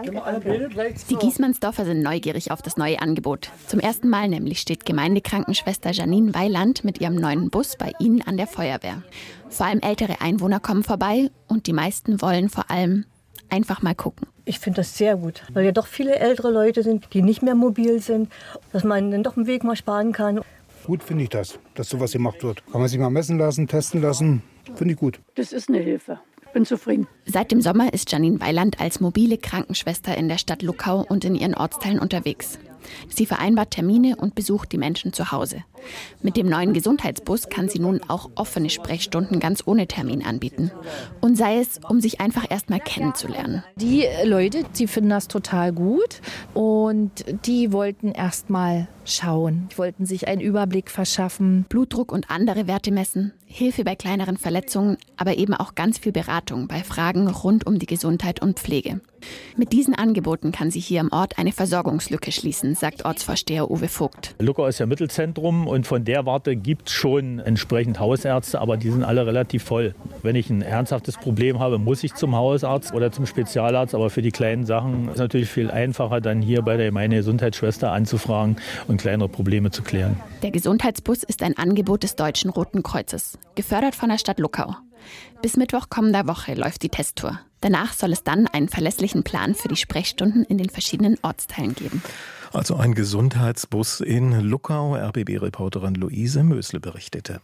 Die Giesmannsdorfer sind neugierig auf das neue Angebot. Zum ersten Mal nämlich steht Gemeindekrankenschwester Janine Weiland mit ihrem neuen Bus bei ihnen an der Feuerwehr. Vor allem ältere Einwohner kommen vorbei und die meisten wollen vor allem einfach mal gucken. Ich finde das sehr gut, weil ja doch viele ältere Leute sind, die nicht mehr mobil sind, dass man dann doch einen Weg mal sparen kann. Gut finde ich das, dass sowas gemacht wird. Kann man sich mal messen lassen, testen lassen, finde ich gut. Das ist eine Hilfe. Ich bin zufrieden. Seit dem Sommer ist Janine Weiland als mobile Krankenschwester in der Stadt Luckau und in ihren Ortsteilen unterwegs. Sie vereinbart Termine und besucht die Menschen zu Hause. Mit dem neuen Gesundheitsbus kann sie nun auch offene Sprechstunden ganz ohne Termin anbieten. Und sei es, um sich einfach erst mal kennenzulernen. Die Leute, die finden das total gut und die wollten erst mal schauen, wollten sich einen Überblick verschaffen. Blutdruck und andere Werte messen, Hilfe bei kleineren Verletzungen, aber eben auch ganz viel Beratung bei Fragen rund um die Gesundheit und Pflege. Mit diesen Angeboten kann sie hier im Ort eine Versorgungslücke schließen, sagt Ortsvorsteher Uwe Vogt. Luckau ist ja Mittelzentrum und von der Warte gibt es schon entsprechend Hausärzte, aber die sind alle relativ voll. Wenn ich ein ernsthaftes Problem habe, muss ich zum Hausarzt oder zum Spezialarzt, aber für die kleinen Sachen ist es natürlich viel einfacher, dann hier bei der meine Gesundheitsschwester anzufragen und kleinere Probleme zu klären. Der Gesundheitsbus ist ein Angebot des Deutschen Roten Kreuzes, gefördert von der Stadt Luckau. Bis Mittwoch kommender Woche läuft die Testtour. Danach soll es dann einen verlässlichen Plan für die Sprechstunden in den verschiedenen Ortsteilen geben. Also ein Gesundheitsbus in Luckau, RBB-Reporterin Luise Mösle berichtete.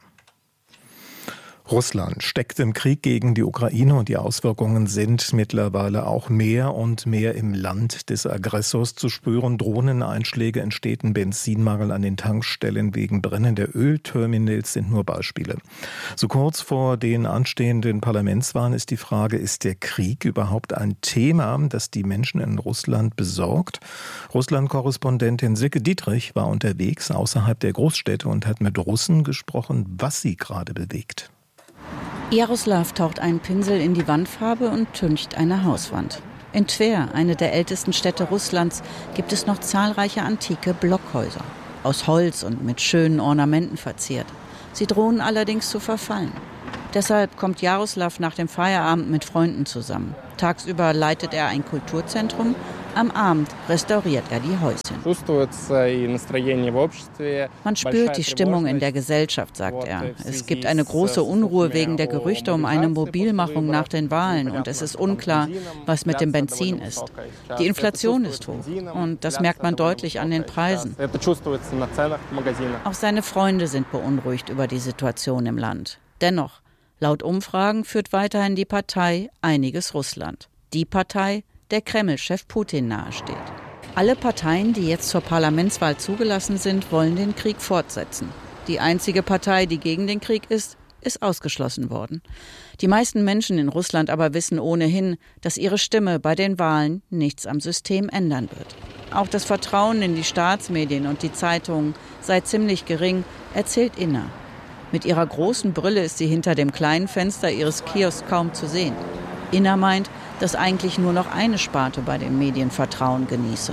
Russland steckt im Krieg gegen die Ukraine und die Auswirkungen sind mittlerweile auch mehr und mehr im Land des Aggressors zu spüren. Drohneneinschläge in Städten, Benzinmangel an den Tankstellen wegen brennender Ölterminals sind nur Beispiele. So kurz vor den anstehenden Parlamentswahlen ist die Frage, ist der Krieg überhaupt ein Thema, das die Menschen in Russland besorgt? Russland-Korrespondentin Silke Dietrich war unterwegs außerhalb der Großstädte und hat mit Russen gesprochen, was sie gerade bewegt. Jaroslav taucht einen Pinsel in die Wandfarbe und tüncht eine Hauswand. In Twer, eine der ältesten Städte Russlands, gibt es noch zahlreiche antike Blockhäuser. Aus Holz und mit schönen Ornamenten verziert. Sie drohen allerdings zu verfallen. Deshalb kommt Jaroslav nach dem Feierabend mit Freunden zusammen. Tagsüber leitet er ein Kulturzentrum, am Abend restauriert er die Häuschen. Man spürt die Stimmung in der Gesellschaft, sagt er. Es gibt eine große Unruhe wegen der Gerüchte um eine Mobilmachung nach den Wahlen und es ist unklar, was mit dem Benzin ist. Die Inflation ist hoch und das merkt man deutlich an den Preisen. Auch seine Freunde sind beunruhigt über die Situation im Land. Dennoch, laut Umfragen führt weiterhin die Partei Einiges Russland. Die Partei, der Kreml-Chef Putin nahesteht. Alle Parteien, die jetzt zur Parlamentswahl zugelassen sind, wollen den Krieg fortsetzen. Die einzige Partei, die gegen den Krieg ist ausgeschlossen worden. Die meisten Menschen in Russland aber wissen ohnehin, dass ihre Stimme bei den Wahlen nichts am System ändern wird. Auch das Vertrauen in die Staatsmedien und die Zeitungen sei ziemlich gering, erzählt Inna. Mit ihrer großen Brille ist sie hinter dem kleinen Fenster ihres Kiosks kaum zu sehen. Inna meint, dass eigentlich nur noch eine Sparte bei den Medien Vertrauen genieße.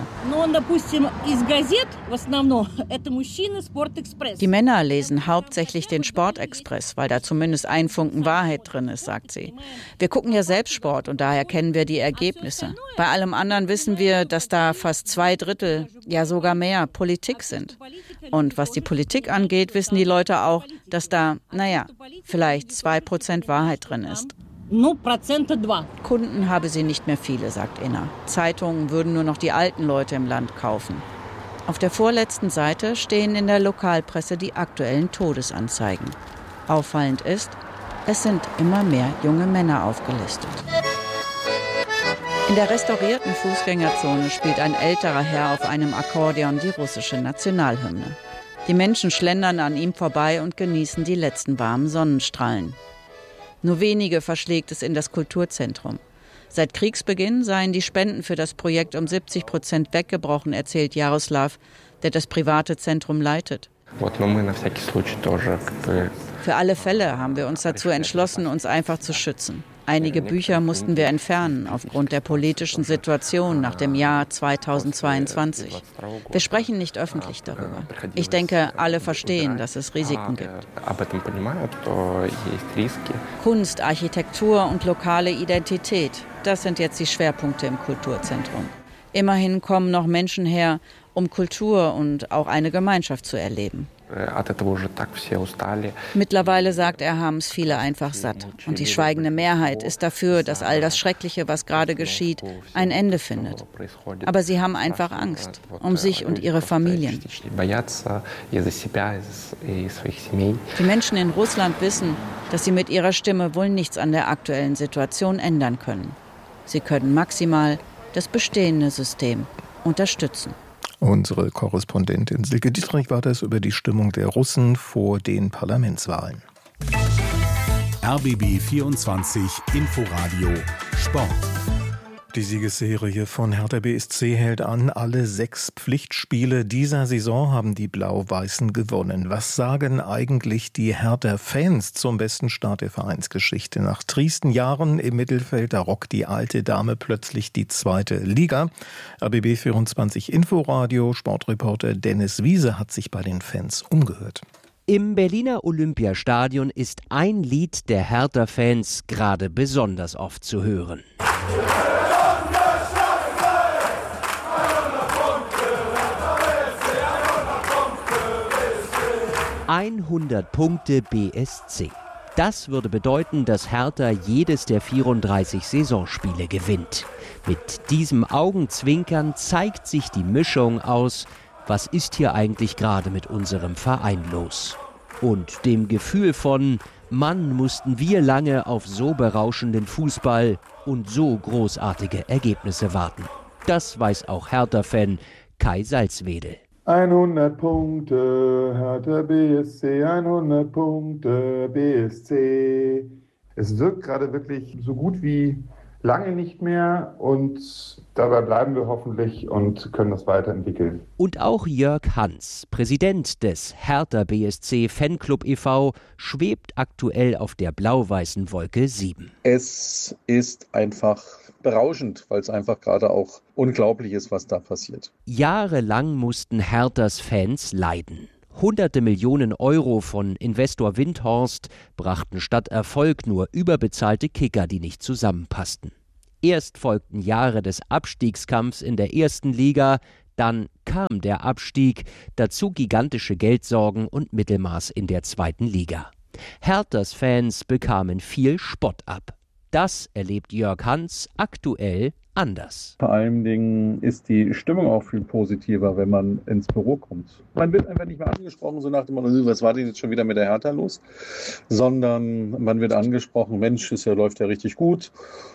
Die Männer lesen hauptsächlich den Sportexpress, weil da zumindest ein Funken Wahrheit drin ist, sagt sie. Wir gucken ja selbst Sport und daher kennen wir die Ergebnisse. Bei allem anderen wissen wir, dass da fast 2/3, ja sogar mehr, Politik sind. Und was die Politik angeht, wissen die Leute auch, dass da, vielleicht 2% Wahrheit drin ist. Kunden habe sie nicht mehr viele, sagt Inna. Zeitungen würden nur noch die alten Leute im Land kaufen. Auf der vorletzten Seite stehen in der Lokalpresse die aktuellen Todesanzeigen. Auffallend ist, es sind immer mehr junge Männer aufgelistet. In der restaurierten Fußgängerzone spielt ein älterer Herr auf einem Akkordeon die russische Nationalhymne. Die Menschen schlendern an ihm vorbei und genießen die letzten warmen Sonnenstrahlen. Nur wenige verschlägt es in das Kulturzentrum. Seit Kriegsbeginn seien die Spenden für das Projekt um 70% weggebrochen, erzählt Jaroslav, der das private Zentrum leitet. Für alle Fälle haben wir uns dazu entschlossen, uns einfach zu schützen. Einige Bücher mussten wir entfernen aufgrund der politischen Situation nach dem Jahr 2022. Wir sprechen nicht öffentlich darüber. Ich denke, alle verstehen, dass es Risiken gibt. Kunst, Architektur und lokale Identität, das sind jetzt die Schwerpunkte im Kulturzentrum. Immerhin kommen noch Menschen her, um Kultur und auch eine Gemeinschaft zu erleben. Mittlerweile, sagt er, haben es viele einfach satt. Und die schweigende Mehrheit ist dafür, dass all das Schreckliche, was gerade geschieht, ein Ende findet. Aber sie haben einfach Angst um sich und ihre Familien. Die Menschen in Russland wissen, dass sie mit ihrer Stimme wohl nichts an der aktuellen Situation ändern können. Sie können maximal das bestehende System unterstützen. Unsere Korrespondentin Silke Dietrich war das über die Stimmung der Russen vor den Parlamentswahlen. RBB 24 Inforadio Sport. Die Siegesserie von Hertha BSC hält an. Alle 6 Pflichtspiele dieser Saison haben die Blau-Weißen gewonnen. Was sagen eigentlich die Hertha-Fans zum besten Start der Vereinsgeschichte? Nach triesten Jahren im Mittelfeld, da rockt die alte Dame plötzlich die 2. Liga. RBB 24 Inforadio Sportreporter Dennis Wiese hat sich bei den Fans umgehört. Im Berliner Olympiastadion ist ein Lied der Hertha-Fans gerade besonders oft zu hören. 100 Punkte BSC. Das würde bedeuten, dass Hertha jedes der 34 Saisonspiele gewinnt. Mit diesem Augenzwinkern zeigt sich die Mischung aus, was ist hier eigentlich gerade mit unserem Verein los? Und dem Gefühl von, Mann, mussten wir lange auf so berauschenden Fußball und so großartige Ergebnisse warten. Das weiß auch Hertha-Fan Kai Salzwedel. 100 Punkte, Hertha BSC, 100 Punkte, BSC. Es wirkt gerade wirklich so gut wie lange nicht mehr und dabei bleiben wir hoffentlich und können das weiterentwickeln. Und auch Jörg Hans, Präsident des Hertha BSC Fanclub e.V., schwebt aktuell auf der blau-weißen Wolke 7. Es ist einfach berauschend, weil es einfach gerade auch unglaublich ist, was da passiert. Jahrelang mussten Herthas Fans leiden. Hunderte Millionen Euro von Investor Windhorst brachten statt Erfolg nur überbezahlte Kicker, die nicht zusammenpassten. Erst folgten Jahre des Abstiegskampfs in der ersten Liga, dann kam der Abstieg, dazu gigantische Geldsorgen und Mittelmaß in der zweiten Liga. Herthas Fans bekamen viel Spott ab. Das erlebt Jörg Hans aktuell anders. Vor allen Dingen ist die Stimmung auch viel positiver, wenn man ins Büro kommt. Man wird einfach nicht mehr angesprochen, so nach dem Motto, was war denn jetzt schon wieder mit der Hertha los? Sondern man wird angesprochen, Mensch, läuft ja richtig gut.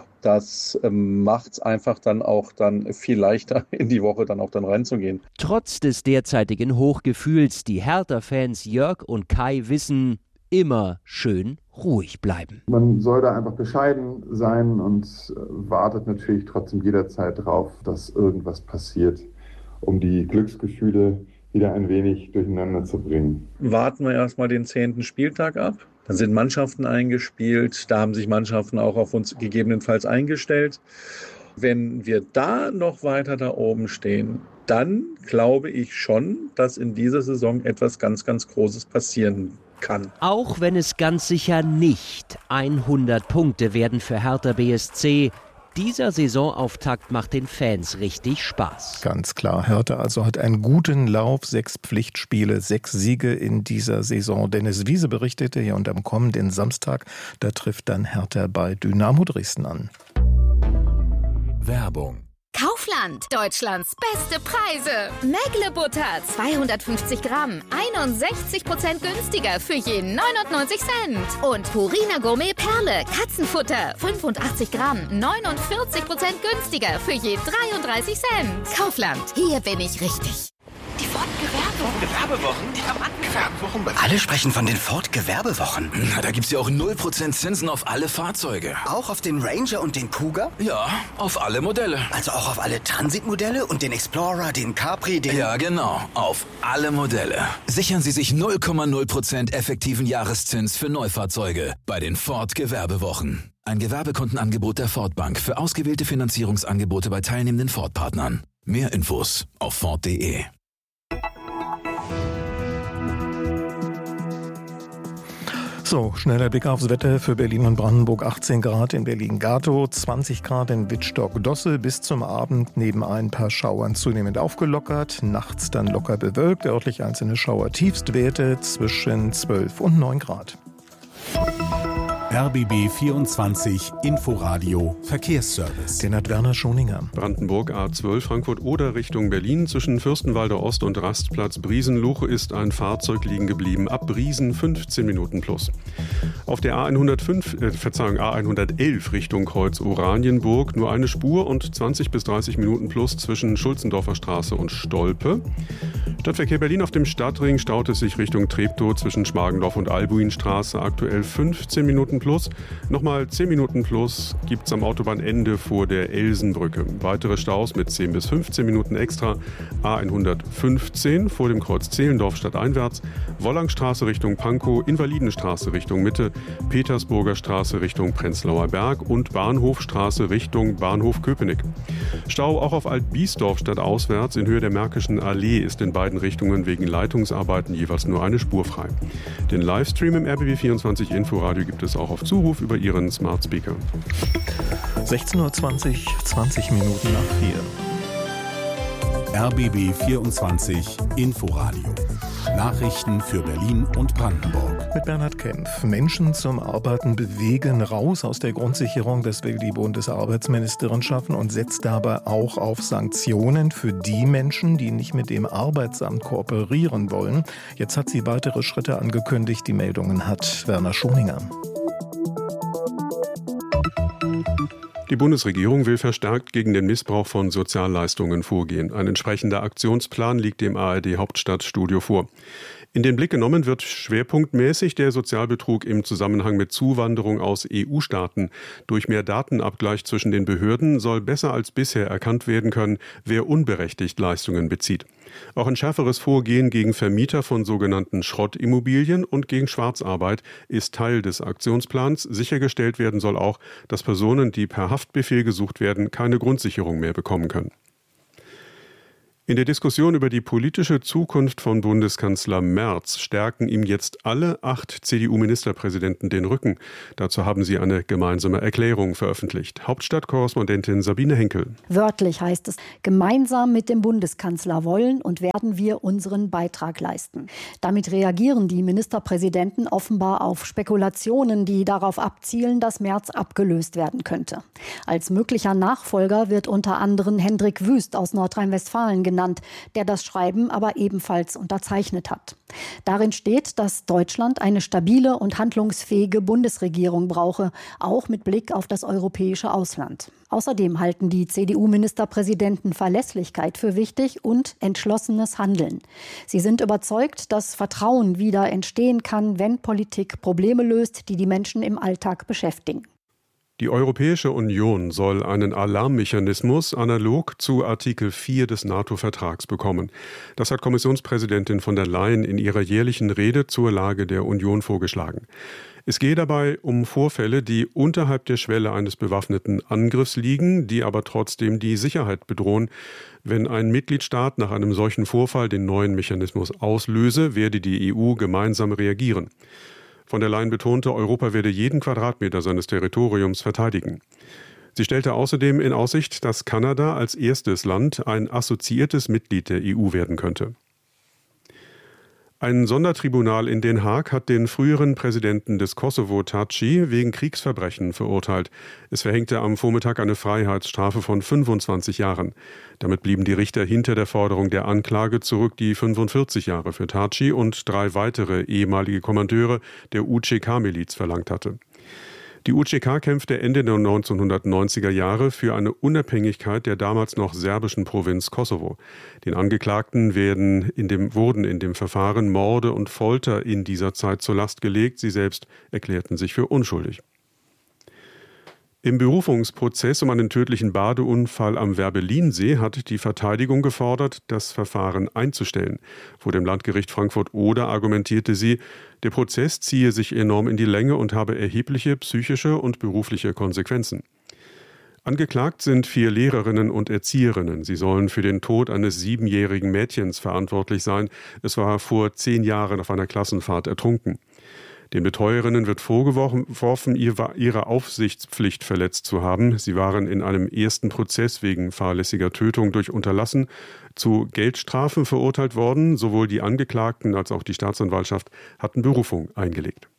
Das macht es einfach dann auch viel leichter, in die Woche dann auch reinzugehen. Trotz des derzeitigen Hochgefühls, die Hertha-Fans Jörg und Kai wissen, immer schön ruhig bleiben. Man soll da einfach bescheiden sein und wartet natürlich trotzdem jederzeit drauf, dass irgendwas passiert, um die Glücksgefühle wieder ein wenig durcheinander zu bringen. Warten wir erstmal den 10. Spieltag ab. Dann sind Mannschaften eingespielt, da haben sich Mannschaften auch auf uns gegebenenfalls eingestellt. Wenn wir da noch weiter da oben stehen, dann glaube ich schon, dass in dieser Saison etwas ganz, ganz Großes passieren kann. Auch wenn es ganz sicher nicht 100 Punkte werden für Hertha BSC, dieser Saisonauftakt macht den Fans richtig Spaß. Ganz klar, Hertha also hat einen guten Lauf, 6 Pflichtspiele, 6 Siege in dieser Saison. Dennis Wiese berichtete ja, und am kommenden Samstag, da trifft dann Hertha bei Dynamo Dresden an. Werbung. Kaufland, Deutschlands beste Preise. Mägle Butter, 250 Gramm, 61% günstiger für je 99 Cent. Und Purina Gourmet Perle, Katzenfutter, 85 Gramm, 49% günstiger für je 33 Cent. Kaufland, hier bin ich richtig. Die Ford-Gewerbewochen? Diamanten-Gewerbewochen? Alle sprechen von den Ford-Gewerbewochen. Na, da gibt's ja auch 0% Zinsen auf alle Fahrzeuge. Auch auf den Ranger und den Kuga? Ja, auf alle Modelle. Also auch auf alle Transit-Modelle und den Explorer, den Capri, den... Ja, genau. Auf alle Modelle. Sichern Sie sich 0,0% effektiven Jahreszins für Neufahrzeuge bei den Ford-Gewerbewochen. Ein Gewerbekontenangebot der Ford Bank für ausgewählte Finanzierungsangebote bei teilnehmenden Ford-Partnern. Mehr Infos auf Ford.de. So, schneller Blick aufs Wetter für Berlin und Brandenburg. 18 Grad in Berlin-Gatow, 20 Grad in Wittstock-Dosse. Bis zum Abend neben ein paar Schauern zunehmend aufgelockert. Nachts dann locker bewölkt, örtlich einzelne Schauer. Tiefstwerte zwischen 12 und 9 Grad. RBB 24 Inforadio Verkehrsservice. Den hat Werner Schoninger. Brandenburg A12 Frankfurt-Oder Richtung Berlin. Zwischen Fürstenwalder Ost und Rastplatz Briesenluch ist ein Fahrzeug liegen geblieben. Ab Briesen 15 Minuten plus. Auf der A111 Richtung Kreuz Oranienburg nur eine Spur und 20 bis 30 Minuten plus zwischen Schulzendorfer Straße und Stolpe. Stadtverkehr Berlin auf dem Stadtring staut es sich Richtung Treptow zwischen Schmargendorf und Albuinstraße. Aktuell 15 Minuten plus. Nochmal 10 Minuten plus gibt es am Autobahnende vor der Elsenbrücke. Weitere Staus mit 10 bis 15 Minuten extra. A115 vor dem Kreuz Zehlendorf stadteinwärts. Wollangstraße Richtung Pankow, Invalidenstraße Richtung Mitte, Petersburger Straße Richtung Prenzlauer Berg und Bahnhofstraße Richtung Bahnhof Köpenick. Stau auch auf Alt-Biesdorf stadtauswärts in Höhe der Märkischen Allee ist in beiden Richtungen wegen Leitungsarbeiten jeweils nur eine Spur frei. Den Livestream im RBB24 Inforadio gibt es auch auf Zuruf über Ihren Smart Speaker. 16:20 Uhr, 20 Minuten nach 4. RBB 24 Inforadio. Nachrichten für Berlin und Brandenburg. Mit Bernhard Kempf. Menschen zum Arbeiten bewegen, raus aus der Grundsicherung. Das will die Bundesarbeitsministerin schaffen und setzt dabei auch auf Sanktionen für die Menschen, die nicht mit dem Arbeitsamt kooperieren wollen. Jetzt hat sie weitere Schritte angekündigt. Die Meldungen hat Werner Schoninger. Die Bundesregierung will verstärkt gegen den Missbrauch von Sozialleistungen vorgehen. Ein entsprechender Aktionsplan liegt dem ARD-Hauptstadtstudio vor. In den Blick genommen wird schwerpunktmäßig der Sozialbetrug im Zusammenhang mit Zuwanderung aus EU-Staaten. Durch mehr Datenabgleich zwischen den Behörden soll besser als bisher erkannt werden können, wer unberechtigt Leistungen bezieht. Auch ein schärferes Vorgehen gegen Vermieter von sogenannten Schrottimmobilien und gegen Schwarzarbeit ist Teil des Aktionsplans. Sichergestellt werden soll auch, dass Personen, die per Haftbefehl gesucht werden, keine Grundsicherung mehr bekommen können. In der Diskussion über die politische Zukunft von Bundeskanzler Merz stärken ihm jetzt alle 8 CDU-Ministerpräsidenten den Rücken. Dazu haben sie eine gemeinsame Erklärung veröffentlicht. Hauptstadtkorrespondentin Sabine Henkel. Wörtlich heißt es, gemeinsam mit dem Bundeskanzler wollen und werden wir unseren Beitrag leisten. Damit reagieren die Ministerpräsidenten offenbar auf Spekulationen, die darauf abzielen, dass Merz abgelöst werden könnte. Als möglicher Nachfolger wird unter anderem Hendrik Wüst aus Nordrhein-Westfalen genannt, der das Schreiben aber ebenfalls unterzeichnet hat. Darin steht, dass Deutschland eine stabile und handlungsfähige Bundesregierung brauche, auch mit Blick auf das europäische Ausland. Außerdem halten die CDU-Ministerpräsidenten Verlässlichkeit für wichtig und entschlossenes Handeln. Sie sind überzeugt, dass Vertrauen wieder entstehen kann, wenn Politik Probleme löst, die die Menschen im Alltag beschäftigen. Die Europäische Union soll einen Alarmmechanismus analog zu Artikel 4 des NATO-Vertrags bekommen. Das hat Kommissionspräsidentin von der Leyen in ihrer jährlichen Rede zur Lage der Union vorgeschlagen. Es gehe dabei um Vorfälle, die unterhalb der Schwelle eines bewaffneten Angriffs liegen, die aber trotzdem die Sicherheit bedrohen. Wenn ein Mitgliedstaat nach einem solchen Vorfall den neuen Mechanismus auslöse, werde die EU gemeinsam reagieren. Von der Leyen betonte, Europa werde jeden Quadratmeter seines Territoriums verteidigen. Sie stellte außerdem in Aussicht, dass Kanada als erstes Land ein assoziiertes Mitglied der EU werden könnte. Ein Sondertribunal in Den Haag hat den früheren Präsidenten des Kosovo, Thaçi, wegen Kriegsverbrechen verurteilt. Es verhängte am Vormittag eine Freiheitsstrafe von 25 Jahren. Damit blieben die Richter hinter der Forderung der Anklage zurück, die 45 Jahre für Thaçi und 3 weitere ehemalige Kommandeure der UÇK-Miliz verlangt hatte. Die UÇK kämpfte Ende der 1990er Jahre für eine Unabhängigkeit der damals noch serbischen Provinz Kosovo. Den Angeklagten wurden in dem Verfahren Morde und Folter in dieser Zeit zur Last gelegt. Sie selbst erklärten sich für unschuldig. Im Berufungsprozess um einen tödlichen Badeunfall am Werbellinsee hat die Verteidigung gefordert, das Verfahren einzustellen. Vor dem Landgericht Frankfurt-Oder argumentierte sie, der Prozess ziehe sich enorm in die Länge und habe erhebliche psychische und berufliche Konsequenzen. Angeklagt sind 4 Lehrerinnen und Erzieherinnen. Sie sollen für den Tod eines 7-jährigen Mädchens verantwortlich sein. Es war vor 10 Jahren auf einer Klassenfahrt ertrunken. Den Betreuerinnen wird vorgeworfen, ihre Aufsichtspflicht verletzt zu haben. Sie waren in einem ersten Prozess wegen fahrlässiger Tötung durch Unterlassen zu Geldstrafen verurteilt worden. Sowohl die Angeklagten als auch die Staatsanwaltschaft hatten Berufung eingelegt.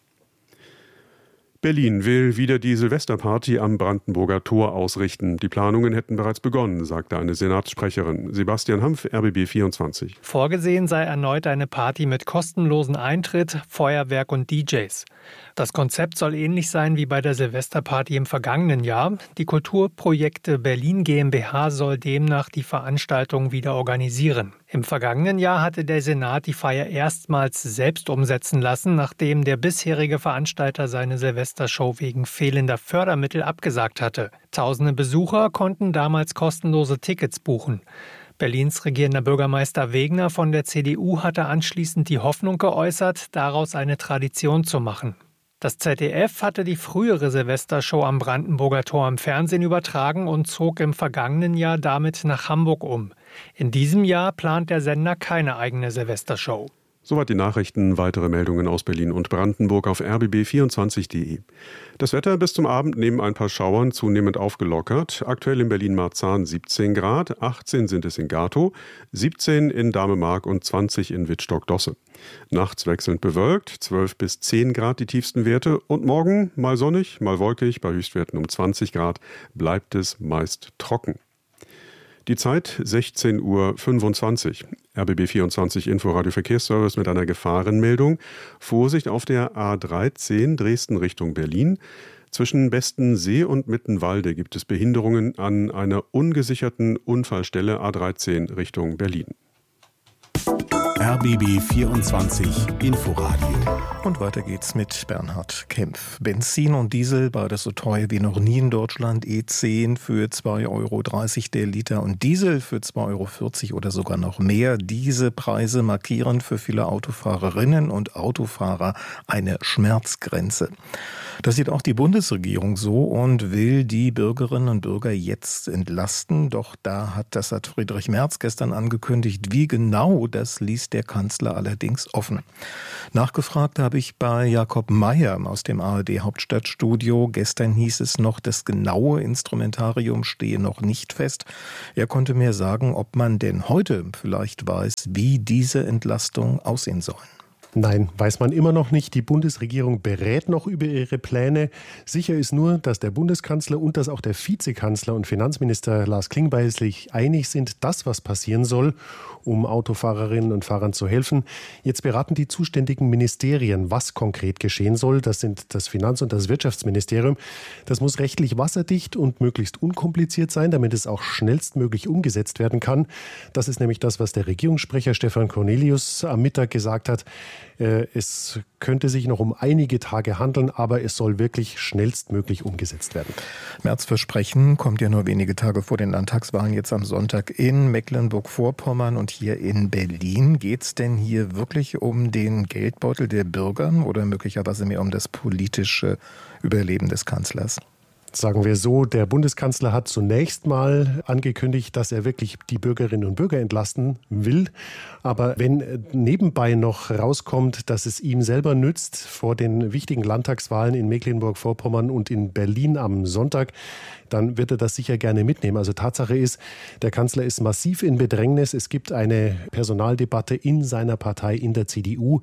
Berlin will wieder die Silvesterparty am Brandenburger Tor ausrichten. Die Planungen hätten bereits begonnen, sagte eine Senatssprecherin. Sebastian Hampf, RBB 24. Vorgesehen sei erneut eine Party mit kostenlosen Eintritt, Feuerwerk und DJs. Das Konzept soll ähnlich sein wie bei der Silvesterparty im vergangenen Jahr. Die Kulturprojekte Berlin GmbH soll demnach die Veranstaltung wieder organisieren. Im vergangenen Jahr hatte der Senat die Feier erstmals selbst umsetzen lassen, nachdem der bisherige Veranstalter seine Silvestershow wegen fehlender Fördermittel abgesagt hatte. Tausende Besucher konnten damals kostenlose Tickets buchen. Berlins regierender Bürgermeister Wegner von der CDU hatte anschließend die Hoffnung geäußert, daraus eine Tradition zu machen. Das ZDF hatte die frühere Silvestershow am Brandenburger Tor im Fernsehen übertragen und zog im vergangenen Jahr damit nach Hamburg um. In diesem Jahr plant der Sender keine eigene Silvestershow. Soweit die Nachrichten. Weitere Meldungen aus Berlin und Brandenburg auf rbb24.de. Das Wetter bis zum Abend neben ein paar Schauern zunehmend aufgelockert. Aktuell in Berlin-Marzahn 17 Grad, 18 sind es in Gatow, 17 in Damemark und 20 in Wittstock-Dosse. Nachts wechselnd bewölkt, 12 bis 10 Grad die tiefsten Werte. Und morgen mal sonnig, mal wolkig, bei Höchstwerten um 20 Grad bleibt es meist trocken. Die Zeit 16:25 Uhr. RBB24 Inforadio Verkehrsservice mit einer Gefahrenmeldung. Vorsicht auf der A13 Dresden Richtung Berlin. Zwischen Bestensee und Mittenwalde gibt es Behinderungen an einer ungesicherten Unfallstelle A13 Richtung Berlin. RBB 24 Inforadio. Und weiter geht's mit Bernhard Kempf. Benzin und Diesel, beides so teuer wie noch nie in Deutschland. E10 für 2,30 Euro der Liter und Diesel für 2,40 Euro oder sogar noch mehr. Diese Preise markieren für viele Autofahrerinnen und Autofahrer eine Schmerzgrenze. Das sieht auch die Bundesregierung so und will die Bürgerinnen und Bürger jetzt entlasten. Doch das hat Friedrich Merz gestern angekündigt. Wie genau, das ließ der Kanzler allerdings offen. Nachgefragt habe ich bei Jakob Mayer aus dem ARD-Hauptstadtstudio. Gestern hieß es noch, das genaue Instrumentarium stehe noch nicht fest. Er konnte mir sagen, ob man denn heute vielleicht weiß, wie diese Entlastung aussehen soll. Nein, weiß man immer noch nicht. Die Bundesregierung berät noch über ihre Pläne. Sicher ist nur, dass der Bundeskanzler und dass auch der Vizekanzler und Finanzminister Lars Klingbeil sich einig sind, dass was passieren soll, um Autofahrerinnen und Fahrern zu helfen. Jetzt beraten die zuständigen Ministerien, was konkret geschehen soll. Das sind das Finanz- und das Wirtschaftsministerium. Das muss rechtlich wasserdicht und möglichst unkompliziert sein, damit es auch schnellstmöglich umgesetzt werden kann. Das ist nämlich das, was der Regierungssprecher Stefan Cornelius am Mittag gesagt hat. Es könnte sich noch um einige Tage handeln, aber es soll wirklich schnellstmöglich umgesetzt werden. Merz Versprechen kommt ja nur wenige Tage vor den Landtagswahlen jetzt am Sonntag in Mecklenburg-Vorpommern und hier in Berlin. Geht es denn hier wirklich um den Geldbeutel der Bürger oder möglicherweise mehr um das politische Überleben des Kanzlers? Sagen wir so, der Bundeskanzler hat zunächst mal angekündigt, dass er wirklich die Bürgerinnen und Bürger entlasten will. Aber wenn nebenbei noch rauskommt, dass es ihm selber nützt vor den wichtigen Landtagswahlen in Mecklenburg-Vorpommern und in Berlin am Sonntag, dann wird er das sicher gerne mitnehmen. Also Tatsache ist, der Kanzler ist massiv in Bedrängnis. Es gibt eine Personaldebatte in seiner Partei, in der CDU.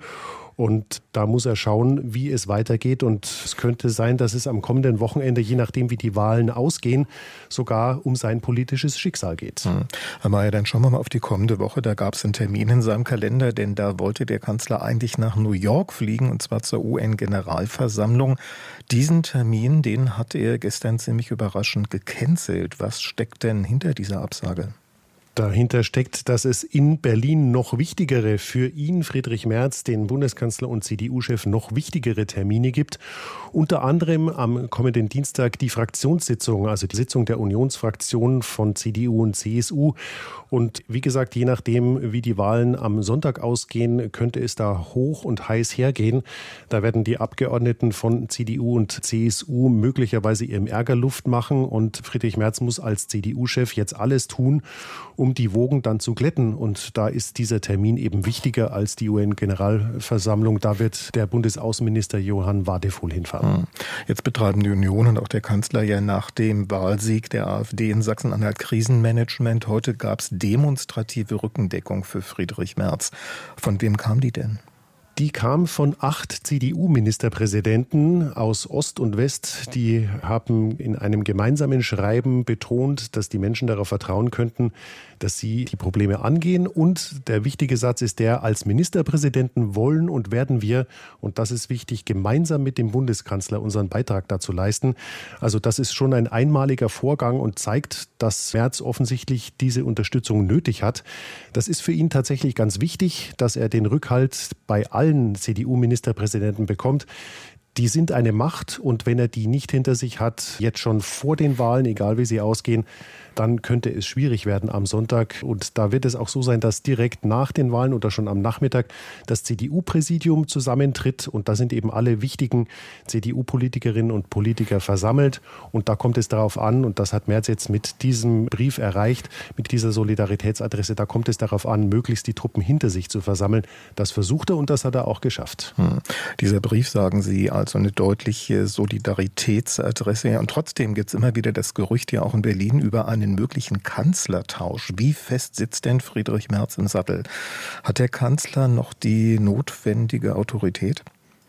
Und da muss er schauen, wie es weitergeht. Und es könnte sein, dass es am kommenden Wochenende, je nachdem wie die Wahlen ausgehen, sogar um sein politisches Schicksal geht. Herr Mayer, dann schauen wir mal auf die kommende Woche. Da gab es einen Termin in seinem Kalender, denn da wollte der Kanzler eigentlich nach New York fliegen, und zwar zur UN-Generalversammlung. Diesen Termin, den hat er gestern ziemlich überraschend gecancelt. Was steckt denn hinter dieser Absage? Dahinter steckt, dass es in Berlin noch wichtigere, für ihn, Friedrich Merz, den Bundeskanzler und CDU-Chef, noch wichtigere Termine gibt. Unter anderem am kommenden Dienstag die Fraktionssitzung, also die Sitzung der Unionsfraktionen von CDU und CSU. Und wie gesagt, je nachdem, wie die Wahlen am Sonntag ausgehen, könnte es da hoch und heiß hergehen. Da werden die Abgeordneten von CDU und CSU möglicherweise ihrem Ärger Luft machen. Und Friedrich Merz muss als CDU-Chef jetzt alles tun, um die Wogen dann zu glätten. Und da ist dieser Termin eben wichtiger als die UN-Generalversammlung. Da wird der Bundesaußenminister Johann Wadephul hinfahren. Jetzt betreiben die Union und auch der Kanzler ja nach dem Wahlsieg der AfD in Sachsen-Anhalt Krisenmanagement. Heute gab es demonstrative Rückendeckung für Friedrich Merz. Von wem kam die denn? Die kam von 8 CDU-Ministerpräsidenten aus Ost und West. Die haben in einem gemeinsamen Schreiben betont, dass die Menschen darauf vertrauen könnten, dass sie die Probleme angehen. Und der wichtige Satz ist der: Als Ministerpräsidenten wollen und werden wir, und das ist wichtig, gemeinsam mit dem Bundeskanzler unseren Beitrag dazu leisten. Also das ist schon ein einmaliger Vorgang und zeigt, dass Merz offensichtlich diese Unterstützung nötig hat. Das ist für ihn tatsächlich ganz wichtig, dass er den Rückhalt bei allen CDU-Ministerpräsidenten bekommt. Die sind eine Macht, und wenn er die nicht hinter sich hat, jetzt schon vor den Wahlen, egal wie sie ausgehen, dann könnte es schwierig werden am Sonntag. Und da wird es auch so sein, dass direkt nach den Wahlen oder schon am Nachmittag das CDU-Präsidium zusammentritt. Und da sind eben alle wichtigen CDU-Politikerinnen und Politiker versammelt. Und da kommt es darauf an, und das hat Merz jetzt mit diesem Brief erreicht, mit dieser Solidaritätsadresse, da kommt es darauf an, möglichst die Truppen hinter sich zu versammeln. Das versucht er, und das hat er auch geschafft. Dieser Brief, sagen Sie, also eine deutliche Solidaritätsadresse. Und trotzdem gibt es immer wieder das Gerücht ja auch in Berlin über einen möglichen Kanzlertausch. Wie fest sitzt denn Friedrich Merz im Sattel? Hat der Kanzler noch die notwendige Autorität?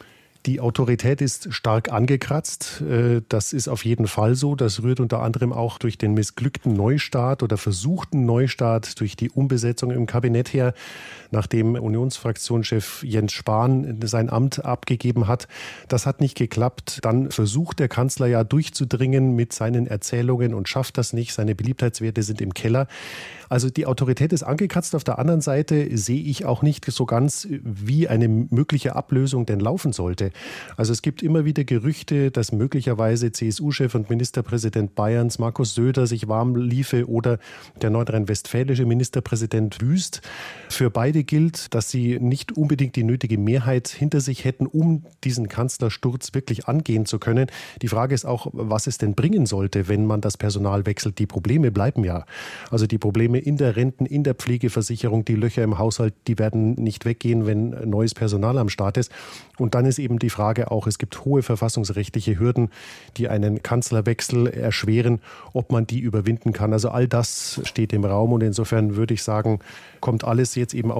Die Autorität ist stark angekratzt. Das ist auf jeden Fall so. Das rührt unter anderem auch durch den missglückten Neustart oder versuchten Neustart, durch die Umbesetzung im Kabinett her, nachdem Unionsfraktionschef Jens Spahn sein Amt abgegeben hat. Das hat nicht geklappt. Dann versucht der Kanzler ja durchzudringen mit seinen Erzählungen und schafft das nicht. Seine Beliebtheitswerte sind im Keller. Also die Autorität ist angekratzt. Auf der anderen Seite sehe ich auch nicht so ganz, wie eine mögliche Ablösung denn laufen sollte. Also es gibt immer wieder Gerüchte, dass möglicherweise CSU-Chef und Ministerpräsident Bayerns Markus Söder sich warm liefe oder der nordrhein-westfälische Ministerpräsident Wüst. Für beide gilt, dass sie nicht unbedingt die nötige Mehrheit hinter sich hätten, um diesen Kanzlersturz wirklich angehen zu können. Die Frage ist auch, was es denn bringen sollte, wenn man das Personal wechselt. Die Probleme bleiben ja. Also die Probleme in der Renten-, in der Pflegeversicherung, die Löcher im Haushalt, die werden nicht weggehen, wenn neues Personal am Start ist. Und dann ist eben die Frage auch, es gibt hohe verfassungsrechtliche Hürden, die einen Kanzlerwechsel erschweren, ob man die überwinden kann. Also all das steht im Raum, und insofern würde ich sagen, kommt alles jetzt eben